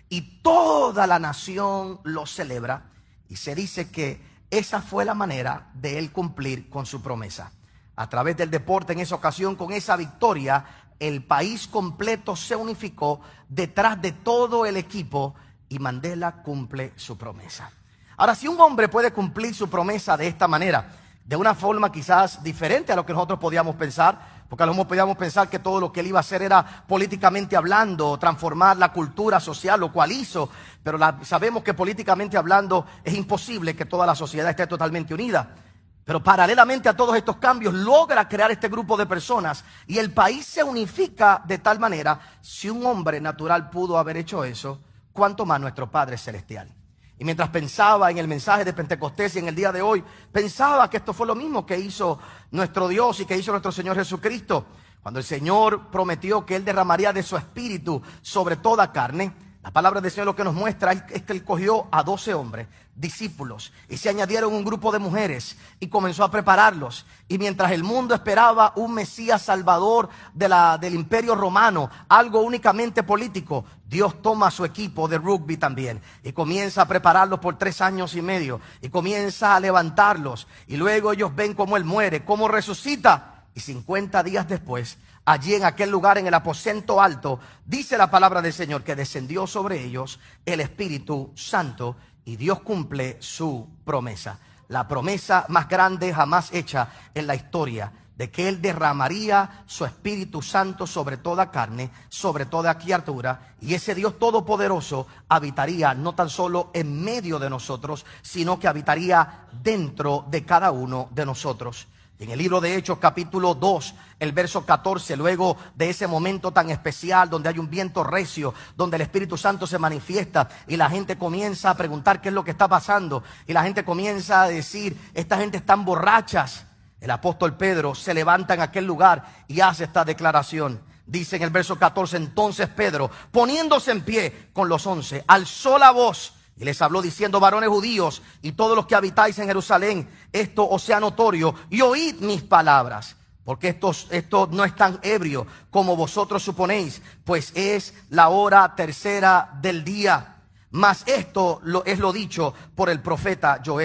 Y toda la nación lo celebra y se dice que esa fue la manera de él cumplir con su promesa. A través del deporte en esa ocasión, con esa victoria, el país completo se unificó detrás de todo el equipo y Mandela cumple su promesa. Ahora, si un hombre puede cumplir su promesa de esta manera, de una forma quizás diferente a lo que nosotros podíamos pensar, porque a lo mejor podíamos pensar que todo lo que él iba a hacer era políticamente hablando, transformar la cultura social, lo cual hizo, pero la, sabemos que políticamente hablando es imposible que toda la sociedad esté totalmente unida. Pero paralelamente a todos estos cambios logra crear este grupo de personas y el país se unifica de tal manera. Si un hombre natural pudo haber hecho eso, ¿cuánto más nuestro Padre Celestial? Y mientras pensaba en el mensaje de Pentecostés y en el día de hoy, pensaba que esto fue lo mismo que hizo nuestro Dios y que hizo nuestro Señor Jesucristo. Cuando el Señor prometió que Él derramaría de su espíritu sobre toda carne, la palabra del Señor lo que nos muestra es que Él cogió a doce hombres, discípulos, y se añadieron un grupo de mujeres y comenzó a prepararlos. Y mientras el mundo esperaba un Mesías salvador de la, del imperio romano, algo únicamente político, Dios toma a su equipo de rugby también y comienza a prepararlos por tres años y medio y comienza a levantarlos. Y luego ellos ven cómo Él muere, cómo resucita, y cincuenta días después, allí en aquel lugar, en el aposento alto, dice la palabra del Señor que descendió sobre ellos el Espíritu Santo y Dios cumple su promesa. La promesa más grande jamás hecha en la historia, de que Él derramaría su Espíritu Santo sobre toda carne, sobre toda criatura, y ese Dios todopoderoso habitaría no tan solo en medio de nosotros, sino que habitaría dentro de cada uno de nosotros. En el libro de Hechos, capítulo dos, el verso catorce, luego de ese momento tan especial donde hay un viento recio, donde el Espíritu Santo se manifiesta y la gente comienza a preguntar qué es lo que está pasando, y la gente comienza a decir, esta gente están borrachas. El apóstol Pedro se levanta en aquel lugar y hace esta declaración. Dice en el verso catorce, entonces Pedro, poniéndose en pie con los once, alzó la voz y les habló diciendo, varones judíos y todos los que habitáis en Jerusalén, esto os sea notorio y oíd mis palabras, porque estos, esto no es tan ebrio como vosotros suponéis, pues es la hora tercera del día. Mas esto lo, es lo dicho por el profeta Joel,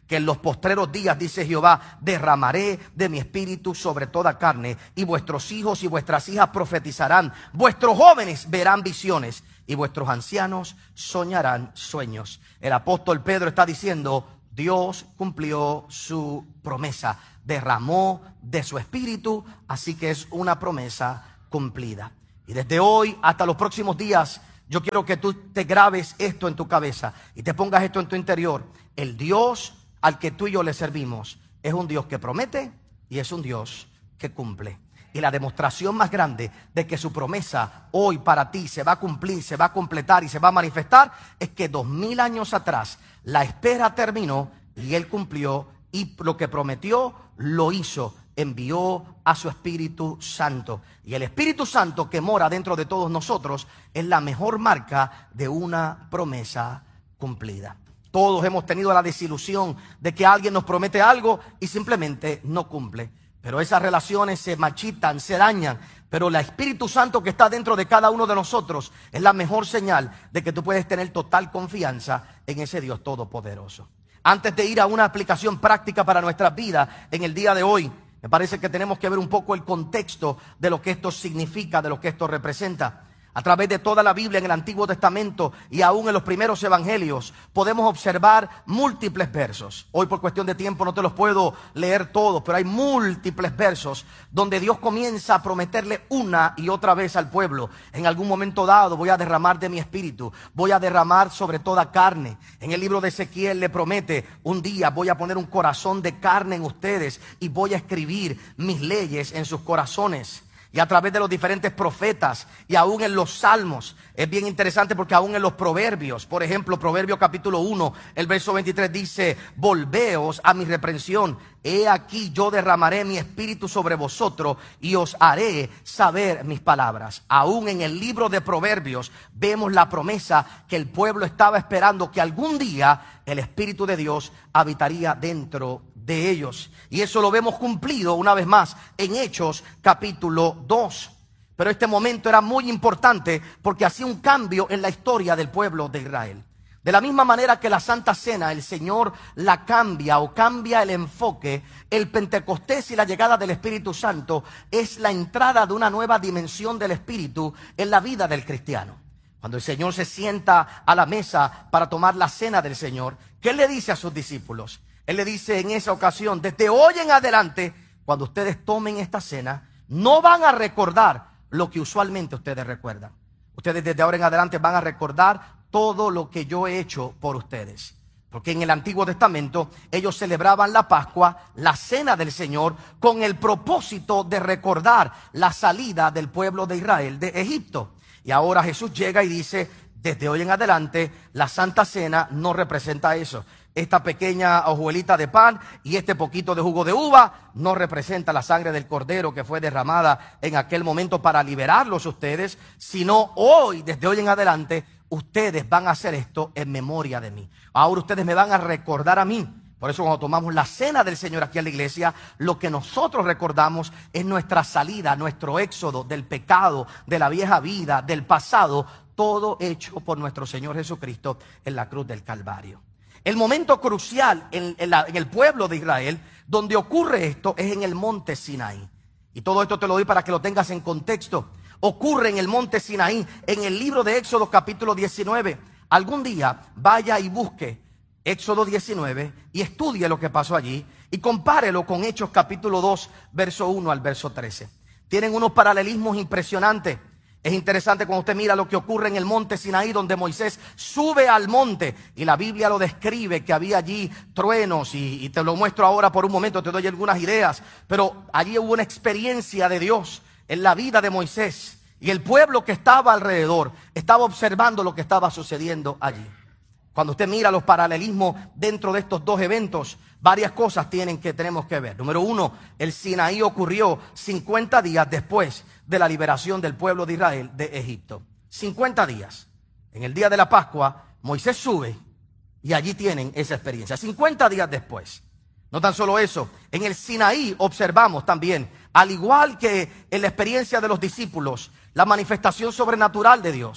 que en los postreros días, dice Jehová, derramaré de mi espíritu sobre toda carne, y vuestros hijos y vuestras hijas profetizarán, vuestros jóvenes verán visiones, y vuestros ancianos soñarán sueños. El apóstol Pedro está diciendo, Dios cumplió su promesa, derramó de su espíritu, así que es una promesa cumplida. Y desde hoy hasta los próximos días, yo quiero que tú te grabes esto en tu cabeza y te pongas esto en tu interior. El Dios al que tú y yo le servimos es un Dios que promete y es un Dios que cumple. Y la demostración más grande de que su promesa hoy para ti se va a cumplir, se va a completar y se va a manifestar es que dos mil años atrás la espera terminó y Él cumplió, y lo que prometió lo hizo. Envió a su Espíritu Santo. Y el Espíritu Santo que mora dentro de todos nosotros es la mejor marca de una promesa cumplida. Todos hemos tenido la desilusión de que alguien nos promete algo y simplemente no cumple. Pero esas relaciones se marchitan, se dañan. Pero el Espíritu Santo que está dentro de cada uno de nosotros es la mejor señal de que tú puedes tener total confianza en ese Dios todopoderoso. Antes de ir a una aplicación práctica para nuestras vidas en el día de hoy, me parece que tenemos que ver un poco el contexto de lo que esto significa, de lo que esto representa. A través de toda la Biblia en el Antiguo Testamento y aún en los primeros evangelios podemos observar múltiples versos. Hoy por cuestión de tiempo no te los puedo leer todos, pero hay múltiples versos donde Dios comienza a prometerle una y otra vez al pueblo. En algún momento dado voy a derramar de mi espíritu, voy a derramar sobre toda carne. En el libro de Ezequiel le promete, un día voy a poner un corazón de carne en ustedes y voy a escribir mis leyes en sus corazones. Y a través de los diferentes profetas y aún en los salmos, es bien interesante porque aún en los proverbios, por ejemplo, Proverbio capítulo uno, el verso veintitrés dice, volveos a mi reprensión, he aquí yo derramaré mi espíritu sobre vosotros y os haré saber mis palabras. Aún en el libro de Proverbios vemos la promesa que el pueblo estaba esperando, que algún día el Espíritu de Dios habitaría dentro de ellos. Y eso lo vemos cumplido una vez más en Hechos capítulo dos. Pero este momento era muy importante porque hacía un cambio en la historia del pueblo de Israel. De la misma manera que la Santa Cena, el Señor la cambia o cambia el enfoque, el Pentecostés y la llegada del Espíritu Santo es la entrada de una nueva dimensión del Espíritu en la vida del cristiano. Cuando el Señor se sienta a la mesa para tomar la cena del Señor, ¿qué le dice a sus discípulos? Él le dice en esa ocasión, desde hoy en adelante, cuando ustedes tomen esta cena, no van a recordar lo que usualmente ustedes recuerdan. Ustedes desde ahora en adelante van a recordar todo lo que yo he hecho por ustedes. Porque en el Antiguo Testamento ellos celebraban la Pascua, la cena del Señor, con el propósito de recordar la salida del pueblo de Israel de Egipto. Y ahora Jesús llega y dice, desde hoy en adelante, la Santa Cena no representa eso. Esta pequeña hojuelita de pan y este poquito de jugo de uva no representa la sangre del cordero que fue derramada en aquel momento para liberarlos ustedes, sino hoy, desde hoy en adelante, ustedes van a hacer esto en memoria de mí. Ahora ustedes me van a recordar a mí. Por eso cuando tomamos la cena del Señor aquí en la iglesia, lo que nosotros recordamos es nuestra salida, nuestro éxodo del pecado, de la vieja vida, del pasado, todo hecho por nuestro Señor Jesucristo en la cruz del Calvario. El momento crucial en, en, la, en el pueblo de Israel, donde ocurre esto, es en el monte Sinaí. Y todo esto te lo doy para que lo tengas en contexto. Ocurre en el monte Sinaí, en el libro de Éxodo capítulo diecinueve. Algún día vaya y busque Éxodo diecinueve y estudie lo que pasó allí y compárelo con Hechos capítulo dos, verso uno al verso trece. Tienen unos paralelismos impresionantes. Es interesante cuando usted mira lo que ocurre en el monte Sinaí, donde Moisés sube al monte y la Biblia lo describe, que había allí truenos y, y te lo muestro ahora por un momento, te doy algunas ideas, pero allí hubo una experiencia de Dios en la vida de Moisés y el pueblo que estaba alrededor estaba observando lo que estaba sucediendo allí. Cuando usted mira los paralelismos dentro de estos dos eventos, varias cosas tienen que, tenemos que ver. Número uno, el Sinaí ocurrió cincuenta días después de la liberación del pueblo de Israel de Egipto. cincuenta días. En el día de la Pascua, Moisés sube y allí tienen esa experiencia. cincuenta días después. No tan solo eso, en el Sinaí observamos también, al igual que en la experiencia de los discípulos, la manifestación sobrenatural de Dios.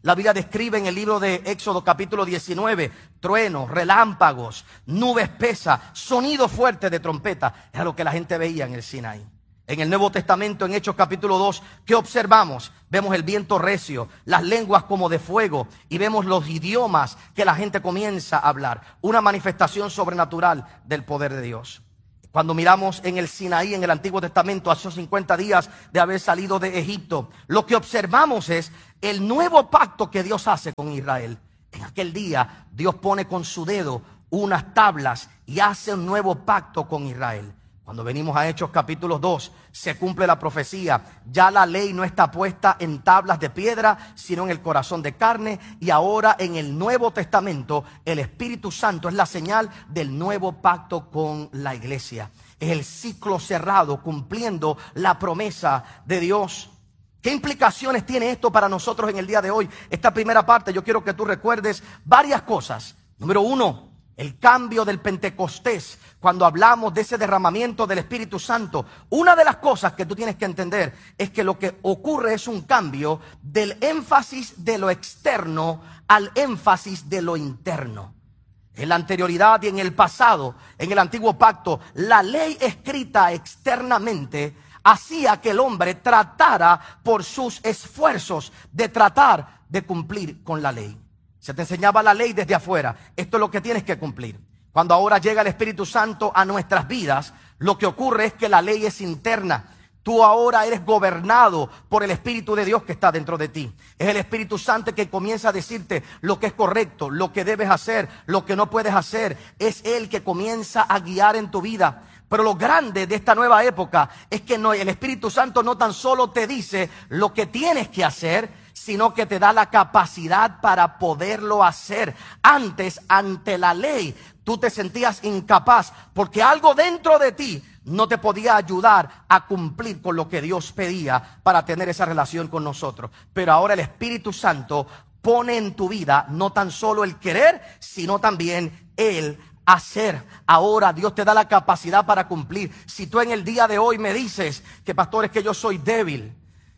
La Biblia describe en el libro de Éxodo capítulo diecinueve, truenos, relámpagos, nube espesa, sonido fuerte de trompeta. Era lo que la gente veía en el Sinaí. En el Nuevo Testamento, en Hechos capítulo dos, ¿qué observamos? Vemos el viento recio, las lenguas como de fuego y vemos los idiomas que la gente comienza a hablar. Una manifestación sobrenatural del poder de Dios. Cuando miramos en el Sinaí, en el Antiguo Testamento, hace cincuenta días de haber salido de Egipto, lo que observamos es el nuevo pacto que Dios hace con Israel. En aquel día, Dios pone con su dedo unas tablas y hace un nuevo pacto con Israel. Cuando venimos a Hechos capítulo dos, se cumple la profecía. Ya la ley no está puesta en tablas de piedra, sino en el corazón de carne. Y ahora en el Nuevo Testamento, el Espíritu Santo es la señal del nuevo pacto con la iglesia. Es el ciclo cerrado, cumpliendo la promesa de Dios. ¿Qué implicaciones tiene esto para nosotros en el día de hoy? Esta primera parte yo quiero que tú recuerdes varias cosas. Número uno, el cambio del Pentecostés. Cuando hablamos de ese derramamiento del Espíritu Santo, una de las cosas que tú tienes que entender es que lo que ocurre es un cambio del énfasis de lo externo al énfasis de lo interno. En la anterioridad y en el pasado, en el antiguo pacto, la ley escrita externamente hacía que el hombre tratara por sus esfuerzos de tratar de cumplir con la ley. Se te enseñaba la ley desde afuera. Esto es lo que tienes que cumplir. Cuando ahora llega el Espíritu Santo a nuestras vidas, lo que ocurre es que la ley es interna. Tú ahora eres gobernado por el Espíritu de Dios que está dentro de ti. Es el Espíritu Santo que comienza a decirte lo que es correcto, lo que debes hacer, lo que no puedes hacer. Es Él que comienza a guiar en tu vida. Pero lo grande de esta nueva época es que no, el Espíritu Santo no tan solo te dice lo que tienes que hacer, sino que te da la capacidad para poderlo hacer. Antes, ante la ley, tú te sentías incapaz porque algo dentro de ti no te podía ayudar a cumplir con lo que Dios pedía para tener esa relación con nosotros. Pero ahora el Espíritu Santo pone en tu vida no tan solo el querer, sino también el hacer. Ahora Dios te da la capacidad para cumplir. Si tú en el día de hoy me dices que pastor, es que yo soy débil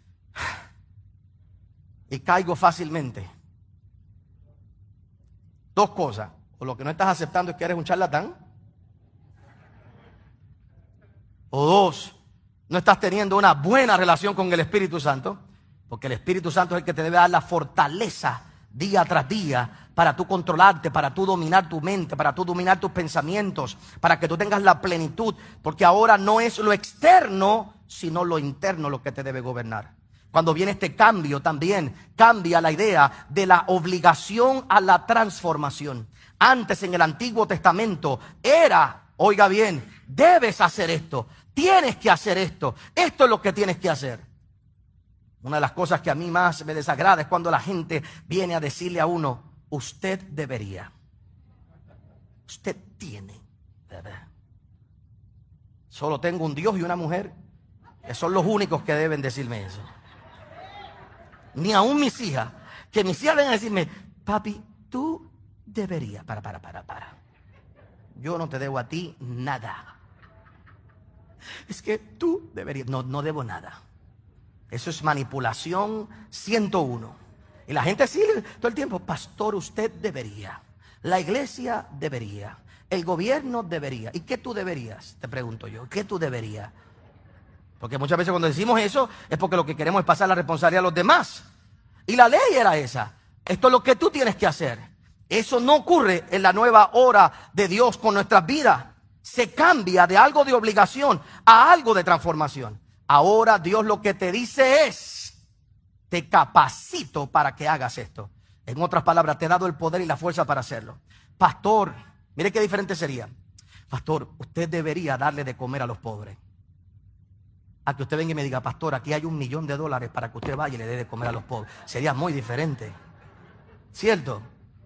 y caigo fácilmente, dos cosas: o lo que no estás aceptando es que eres un charlatán, o dos, no estás teniendo una buena relación con el Espíritu Santo, porque el Espíritu Santo es el que te debe dar la fortaleza día tras día para tú controlarte, para tú dominar tu mente, para tú dominar tus pensamientos, para que tú tengas la plenitud, porque ahora no es lo externo, sino lo interno lo que te debe gobernar. Cuando viene este cambio, también cambia la idea de la obligación a la transformación. Antes, en el Antiguo Testamento, era, oiga bien, debes hacer esto, tienes que hacer esto, esto es lo que tienes que hacer. Una de las cosas que a mí más me desagrada es cuando la gente viene a decirle a uno: usted debería, usted tiene, ¿verdad? Solo tengo un Dios y una mujer, que son los únicos que deben decirme eso. Ni aún mis hijas, que mis hijas vengan a decirme: papi, tú deberías, para, para, para, para. Yo no te debo a ti nada. Es que tú deberías, no, no debo nada. Eso es manipulación ciento uno. Y la gente sigue todo el tiempo: pastor, usted debería, la iglesia debería, el gobierno debería. ¿Y qué tú deberías? Te pregunto yo, ¿qué tú deberías? Porque muchas veces cuando decimos eso es porque lo que queremos es pasar la responsabilidad a los demás. Y la ley era esa: esto es lo que tú tienes que hacer. Eso no ocurre en la nueva hora de Dios con nuestras vidas. Se cambia de algo de obligación a algo de transformación. Ahora Dios lo que te dice es: te capacito para que hagas esto. En otras palabras, te he dado el poder y la fuerza para hacerlo. Pastor, mire qué diferente sería. Pastor, usted debería darle de comer a los pobres. A que usted venga y me diga: pastor, aquí hay un millón de dólares para que usted vaya y le dé de comer a los pobres. Sería muy diferente, ¿cierto?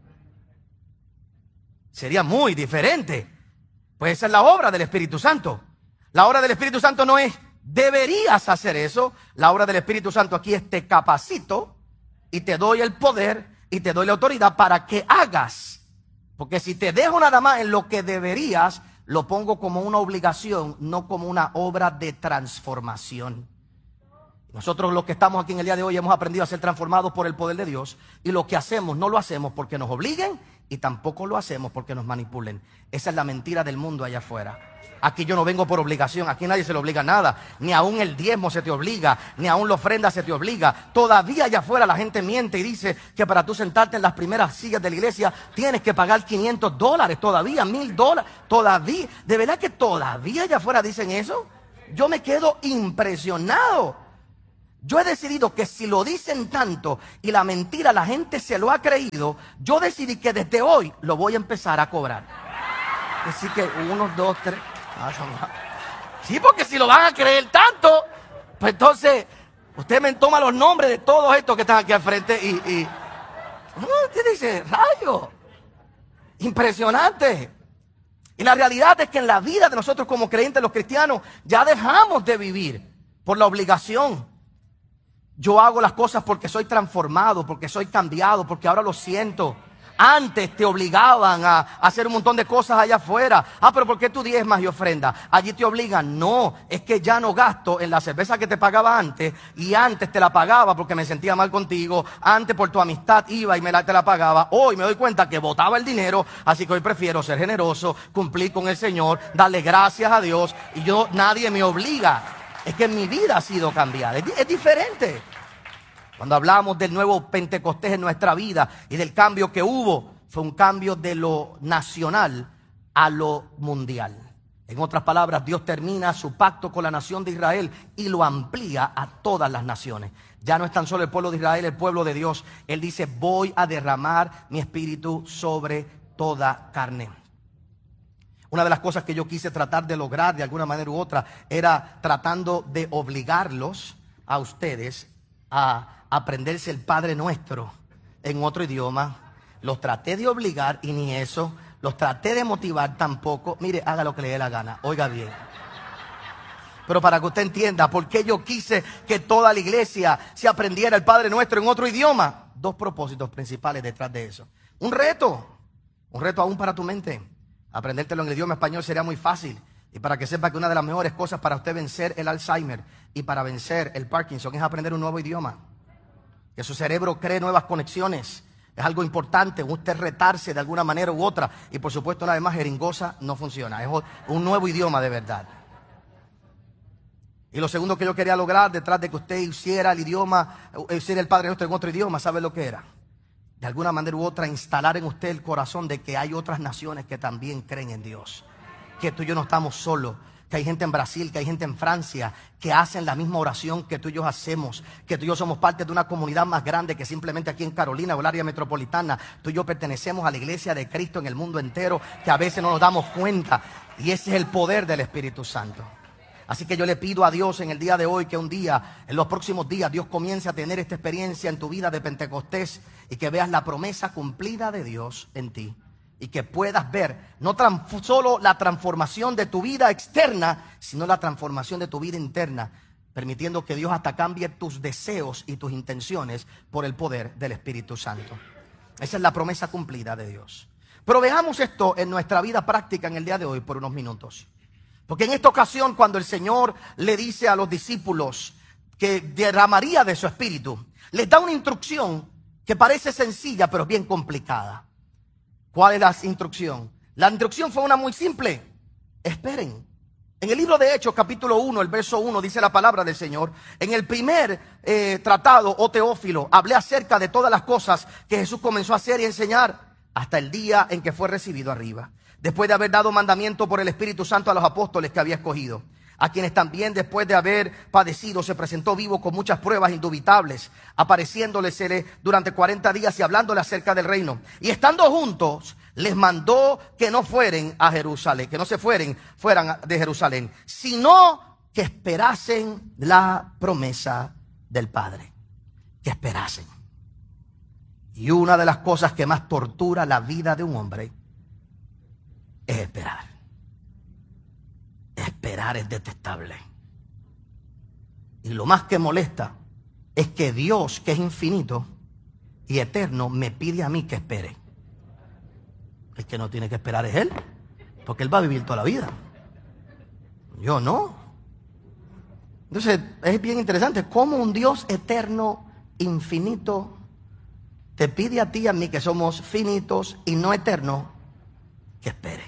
Sería muy diferente. Pues esa es la obra del Espíritu Santo. La obra del Espíritu Santo no es deberías hacer eso. La obra del Espíritu Santo aquí es: te capacito y te doy el poder y te doy la autoridad para que hagas. Porque si te dejo nada más en lo que deberías, lo pongo como una obligación, no como una obra de transformación. Nosotros los que estamos aquí en el día de hoy hemos aprendido a ser transformados por el poder de Dios, y lo que hacemos no lo hacemos porque nos obliguen y tampoco lo hacemos porque nos manipulen. Esa es la mentira del mundo allá afuera. Aquí yo no vengo por obligación, aquí nadie se le obliga nada, ni aún el diezmo se te obliga, ni aún la ofrenda se te obliga. Todavía allá afuera la gente miente y dice que para tú sentarte en las primeras sillas de la iglesia tienes que pagar quinientos dólares, todavía mil dólares, todavía. ¿De verdad que todavía allá afuera dicen eso? Yo me quedo impresionado. Yo he decidido que si lo dicen tanto y la mentira la gente se lo ha creído, yo decidí que desde hoy lo voy a empezar a cobrar. Así que uno, dos, tres. Sí, porque si lo van a creer tanto, pues entonces usted me toma los nombres de todos estos que están aquí al frente y, y usted dice, rayo, impresionante. Y la realidad es que en la vida de nosotros como creyentes, los cristianos, ya dejamos de vivir por la obligación. Yo hago las cosas porque soy transformado, porque soy cambiado, porque ahora lo siento. Antes te obligaban a hacer un montón de cosas allá afuera. Ah, pero ¿por qué tú diezmas y ofrendas? Allí te obligan. No, es que ya no gasto en la cerveza que te pagaba antes. Y antes te la pagaba porque me sentía mal contigo. Antes por tu amistad iba y me la, te la pagaba. Hoy me doy cuenta que botaba el dinero. Así que hoy prefiero ser generoso, cumplir con el Señor, darle gracias a Dios. Y yo, nadie me obliga. Es que mi vida ha sido cambiada. Es, es diferente. Cuando hablamos del nuevo Pentecostés en nuestra vida y del cambio que hubo, fue un cambio de lo nacional a lo mundial. En otras palabras, Dios termina su pacto con la nación de Israel y lo amplía a todas las naciones. Ya no es tan solo el pueblo de Israel, el pueblo de Dios. Él dice, voy a derramar mi espíritu sobre toda carne. Una de las cosas que yo quise tratar de lograr de alguna manera u otra era tratando de obligarlos a ustedes a aprenderse el Padre Nuestro en otro idioma. Los traté de obligar y ni eso. Los traté de motivar tampoco. Mire, haga lo que le dé la gana, oiga bien. Pero para que usted entienda por qué yo quise que toda la iglesia se aprendiera el Padre Nuestro en otro idioma. Dos propósitos principales detrás de eso. Un reto, un reto aún para tu mente. Aprendértelo en el idioma español sería muy fácil. Y para que sepa que una de las mejores cosas para usted vencer el Alzheimer y para vencer el Parkinson es aprender un nuevo idioma. Que su cerebro cree nuevas conexiones. Es algo importante, usted retarse de alguna manera u otra. Y por supuesto, una vez más, jeringosa no funciona. Es un nuevo idioma de verdad. Y lo segundo que yo quería lograr detrás de que usted hiciera el idioma, hiciera el Padre Nuestro en otro idioma, ¿sabe lo que era? De alguna manera u otra, instalar en usted el corazón de que hay otras naciones que también creen en Dios. Que tú y yo no estamos solos. Que hay gente en Brasil, que hay gente en Francia, que hacen la misma oración que tú y yo hacemos, que tú y yo somos parte de una comunidad más grande que simplemente aquí en Carolina o el área metropolitana. Tú y yo pertenecemos a la iglesia de Cristo en el mundo entero, que a veces no nos damos cuenta, y ese es el poder del Espíritu Santo. Así que yo le pido a Dios en el día de hoy que un día, en los próximos días, Dios comience a tener esta experiencia en tu vida de Pentecostés y que veas la promesa cumplida de Dios en ti. Y que puedas ver no solo la transformación de tu vida externa, sino la transformación de tu vida interna, permitiendo que Dios hasta cambie tus deseos y tus intenciones por el poder del Espíritu Santo. Esa es la promesa cumplida de Dios. Pero veamos esto en nuestra vida práctica en el día de hoy por unos minutos. Porque en esta ocasión, cuando el Señor le dice a los discípulos que derramaría de su Espíritu, les da una instrucción que parece sencilla, pero bien complicada. ¿Cuál es la instrucción? La instrucción fue una muy simple. Esperen. En el libro de Hechos, capítulo uno, el verso uno, dice la palabra del Señor. En el primer eh, tratado, oh Teófilo, hablé acerca de todas las cosas que Jesús comenzó a hacer y enseñar hasta el día en que fue recibido arriba. Después de haber dado mandamiento por el Espíritu Santo a los apóstoles que había escogido, a quienes también después de haber padecido se presentó vivo con muchas pruebas indubitables, apareciéndoles durante cuarenta días y hablándole acerca del reino. Y estando juntos, les mandó que no fueren a Jerusalén, que no se fueren, fueran de Jerusalén, sino que esperasen la promesa del Padre. Que esperasen. Y una de las cosas que más tortura la vida de un hombre es esperar. Esperar es detestable. Y lo más que molesta es que Dios, que es infinito y eterno, me pide a mí que espere. El que no tiene que esperar es Él, porque Él va a vivir toda la vida. Yo no. Entonces, es bien interesante cómo un Dios eterno, infinito, te pide a ti y a mí, que somos finitos y no eternos, que espere.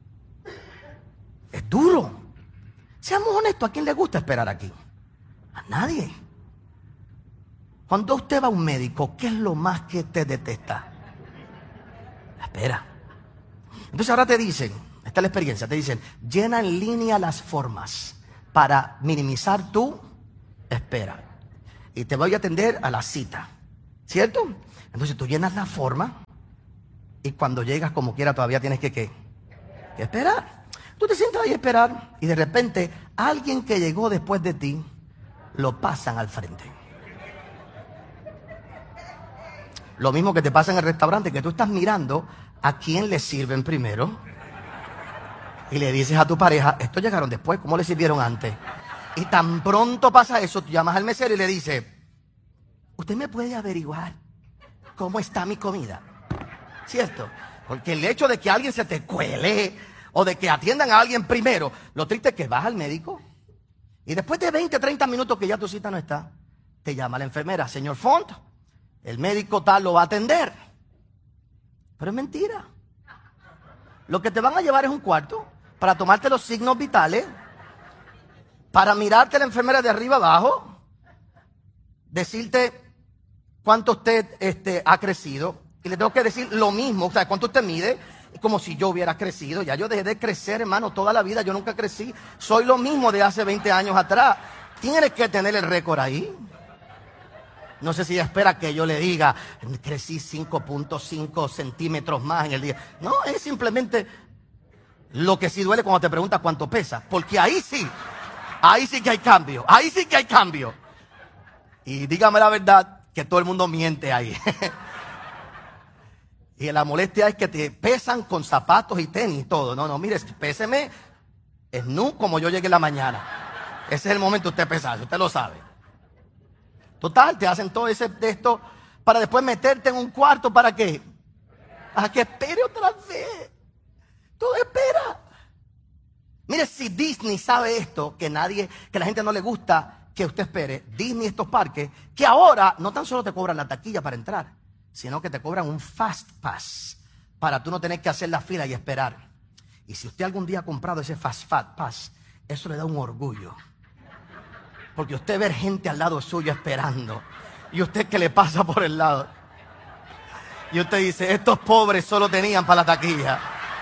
Es duro. Seamos honestos, ¿a quién le gusta esperar aquí? A nadie. Cuando usted va a un médico, ¿qué es lo más que te detesta? La espera. Entonces ahora te dicen, esta es la experiencia, te dicen, llena en línea las formas para minimizar tu espera. Y te voy a atender a la cita, ¿cierto? Entonces tú llenas la forma y cuando llegas como quiera todavía tienes que, ¿qué? que esperar. Tú te sientas ahí a esperar y de repente alguien que llegó después de ti lo pasan al frente. Lo mismo que te pasa en el restaurante, que tú estás mirando a quién le sirven primero y le dices a tu pareja, estos llegaron después, ¿cómo le sirvieron antes? Y tan pronto pasa eso, tú llamas al mesero y le dices, ¿usted me puede averiguar cómo está mi comida? ¿Cierto? Porque el hecho de que alguien se te cuele o de que atiendan a alguien primero, lo triste es que vas al médico y después de veinte, treinta minutos que ya tu cita no está, te llama la enfermera, señor Font, el médico tal lo va a atender. Pero es mentira. Lo que te van a llevar es un cuarto para tomarte los signos vitales, para mirarte la enfermera de arriba abajo, decirte cuánto usted este, ha crecido. Y le tengo que decir lo mismo, o sea, cuánto usted mide, como si yo hubiera crecido. Ya yo dejé de crecer, hermano, toda la vida. Yo nunca crecí. Soy lo mismo de hace veinte años atrás. Tienes que tener el récord ahí. No sé si ella espera que yo le diga, crecí cinco punto cinco centímetros más en el día. No, es simplemente lo que sí duele cuando te preguntas cuánto pesa. Porque ahí sí, ahí sí que hay cambio. Ahí sí que hay cambio. Y dígame la verdad, que todo el mundo miente ahí. Y la molestia es que te pesan con zapatos y tenis y todo. No, no, mire, péseme snu como yo llegué en la mañana. Ese es el momento de usted pesarse, usted lo sabe. Total, te hacen todo ese de esto para después meterte en un cuarto. ¿Para qué? Para que espere otra vez. Todo espera. Mire, si Disney sabe esto, que nadie, que la gente no le gusta que usted espere, Disney, estos parques, que ahora no tan solo te cobran la taquilla para entrar, sino que te cobran un Fast Pass para tú no tener que hacer la fila y esperar. Y si usted algún día ha comprado ese Fast Pass, eso le da un orgullo. Porque usted ve gente al lado suyo esperando. Y usted que le pasa por el lado. Y usted dice, estos pobres solo tenían para la taquilla.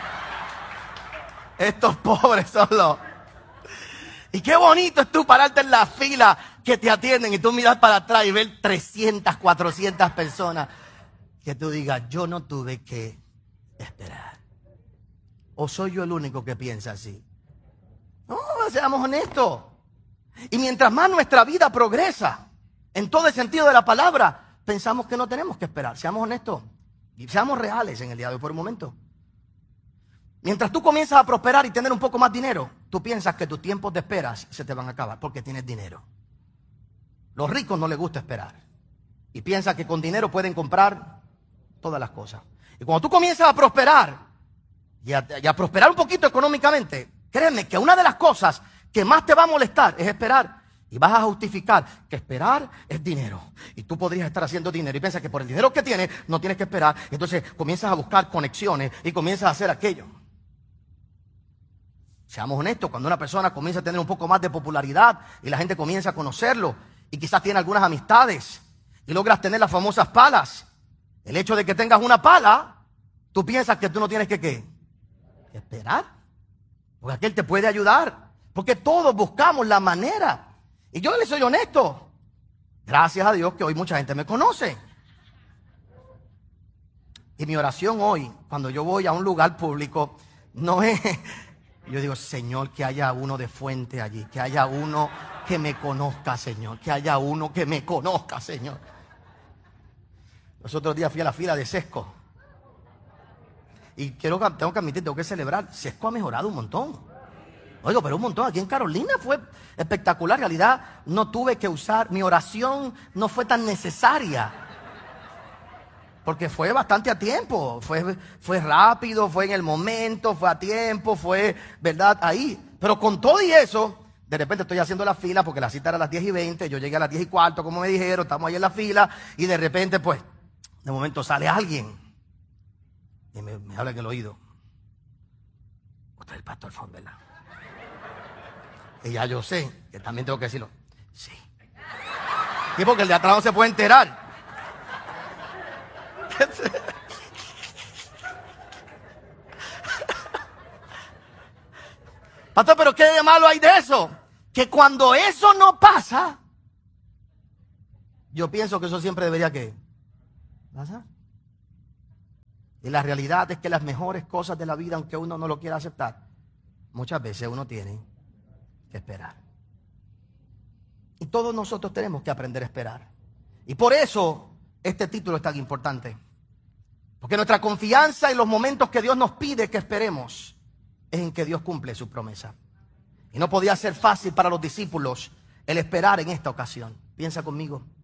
Estos pobres solo. Y qué bonito es tú pararte en la fila que te atienden y tú miras para atrás y ver trescientas, cuatrocientas personas. Que tú digas, yo no tuve que esperar. ¿O soy yo el único que piensa así? No, seamos honestos. Y mientras más nuestra vida progresa, en todo el sentido de la palabra, pensamos que no tenemos que esperar. Seamos honestos y seamos reales en el día de hoy por un momento. Mientras tú comienzas a prosperar y tener un poco más dinero, tú piensas que tus tiempos de espera se te van a acabar porque tienes dinero. Los ricos no les gusta esperar y piensan que con dinero pueden comprar todas las cosas. Y cuando tú comienzas a prosperar y a, y a prosperar un poquito económicamente, créeme que una de las cosas que más te va a molestar es esperar. Y vas a justificar que esperar es dinero. Y tú podrías estar haciendo dinero y piensas que por el dinero que tienes no tienes que esperar. Entonces comienzas a buscar conexiones y comienzas a hacer aquello. Seamos honestos, cuando una persona comienza a tener un poco más de popularidad y la gente comienza a conocerlo y quizás tiene algunas amistades y logras tener las famosas palas, el hecho de que tengas una pala, tú piensas que tú no tienes que ¿qué? Que esperar. Porque aquel te puede ayudar. Porque todos buscamos la manera. Y yo le soy honesto. Gracias a Dios que hoy mucha gente me conoce. Y mi oración hoy, cuando yo voy a un lugar público, no es... Yo digo, Señor, que haya uno de fuente allí. Que haya uno que me conozca, Señor. Que haya uno que me conozca, Señor. Los otros días fui a la fila de Sesco. Y quiero, tengo que admitir, tengo que celebrar. Sesco ha mejorado un montón. Oigo, pero un montón. Aquí en Carolina fue espectacular. En realidad no tuve que usar, mi oración no fue tan necesaria. Porque fue bastante a tiempo. Fue, fue rápido, fue en el momento, fue a tiempo, fue, ¿verdad? Ahí. Pero con todo y eso, De repente estoy haciendo la fila porque la cita era a las diez y veinte. Yo llegué a las diez y cuarto, como me dijeron. Estamos ahí en la fila. Y de repente, pues, de momento sale alguien. Y me, me habla en el oído. Usted es el pastor Fon, ¿verdad? Y ya yo sé que también tengo que decirlo. Sí. Y porque el de atrás no se puede enterar. Pastor, pero ¿qué de malo hay de eso? Que cuando eso no pasa, yo pienso que eso siempre debería que pasar. Y la realidad es que las mejores cosas de la vida, aunque uno no lo quiera aceptar, muchas veces uno tiene que esperar. Y todos nosotros tenemos que aprender a esperar. Y por eso este título es tan importante. Porque nuestra confianza en los momentos que Dios nos pide que esperemos es en que Dios cumple su promesa. Y no podía ser fácil para los discípulos el esperar en esta ocasión. Piensa conmigo.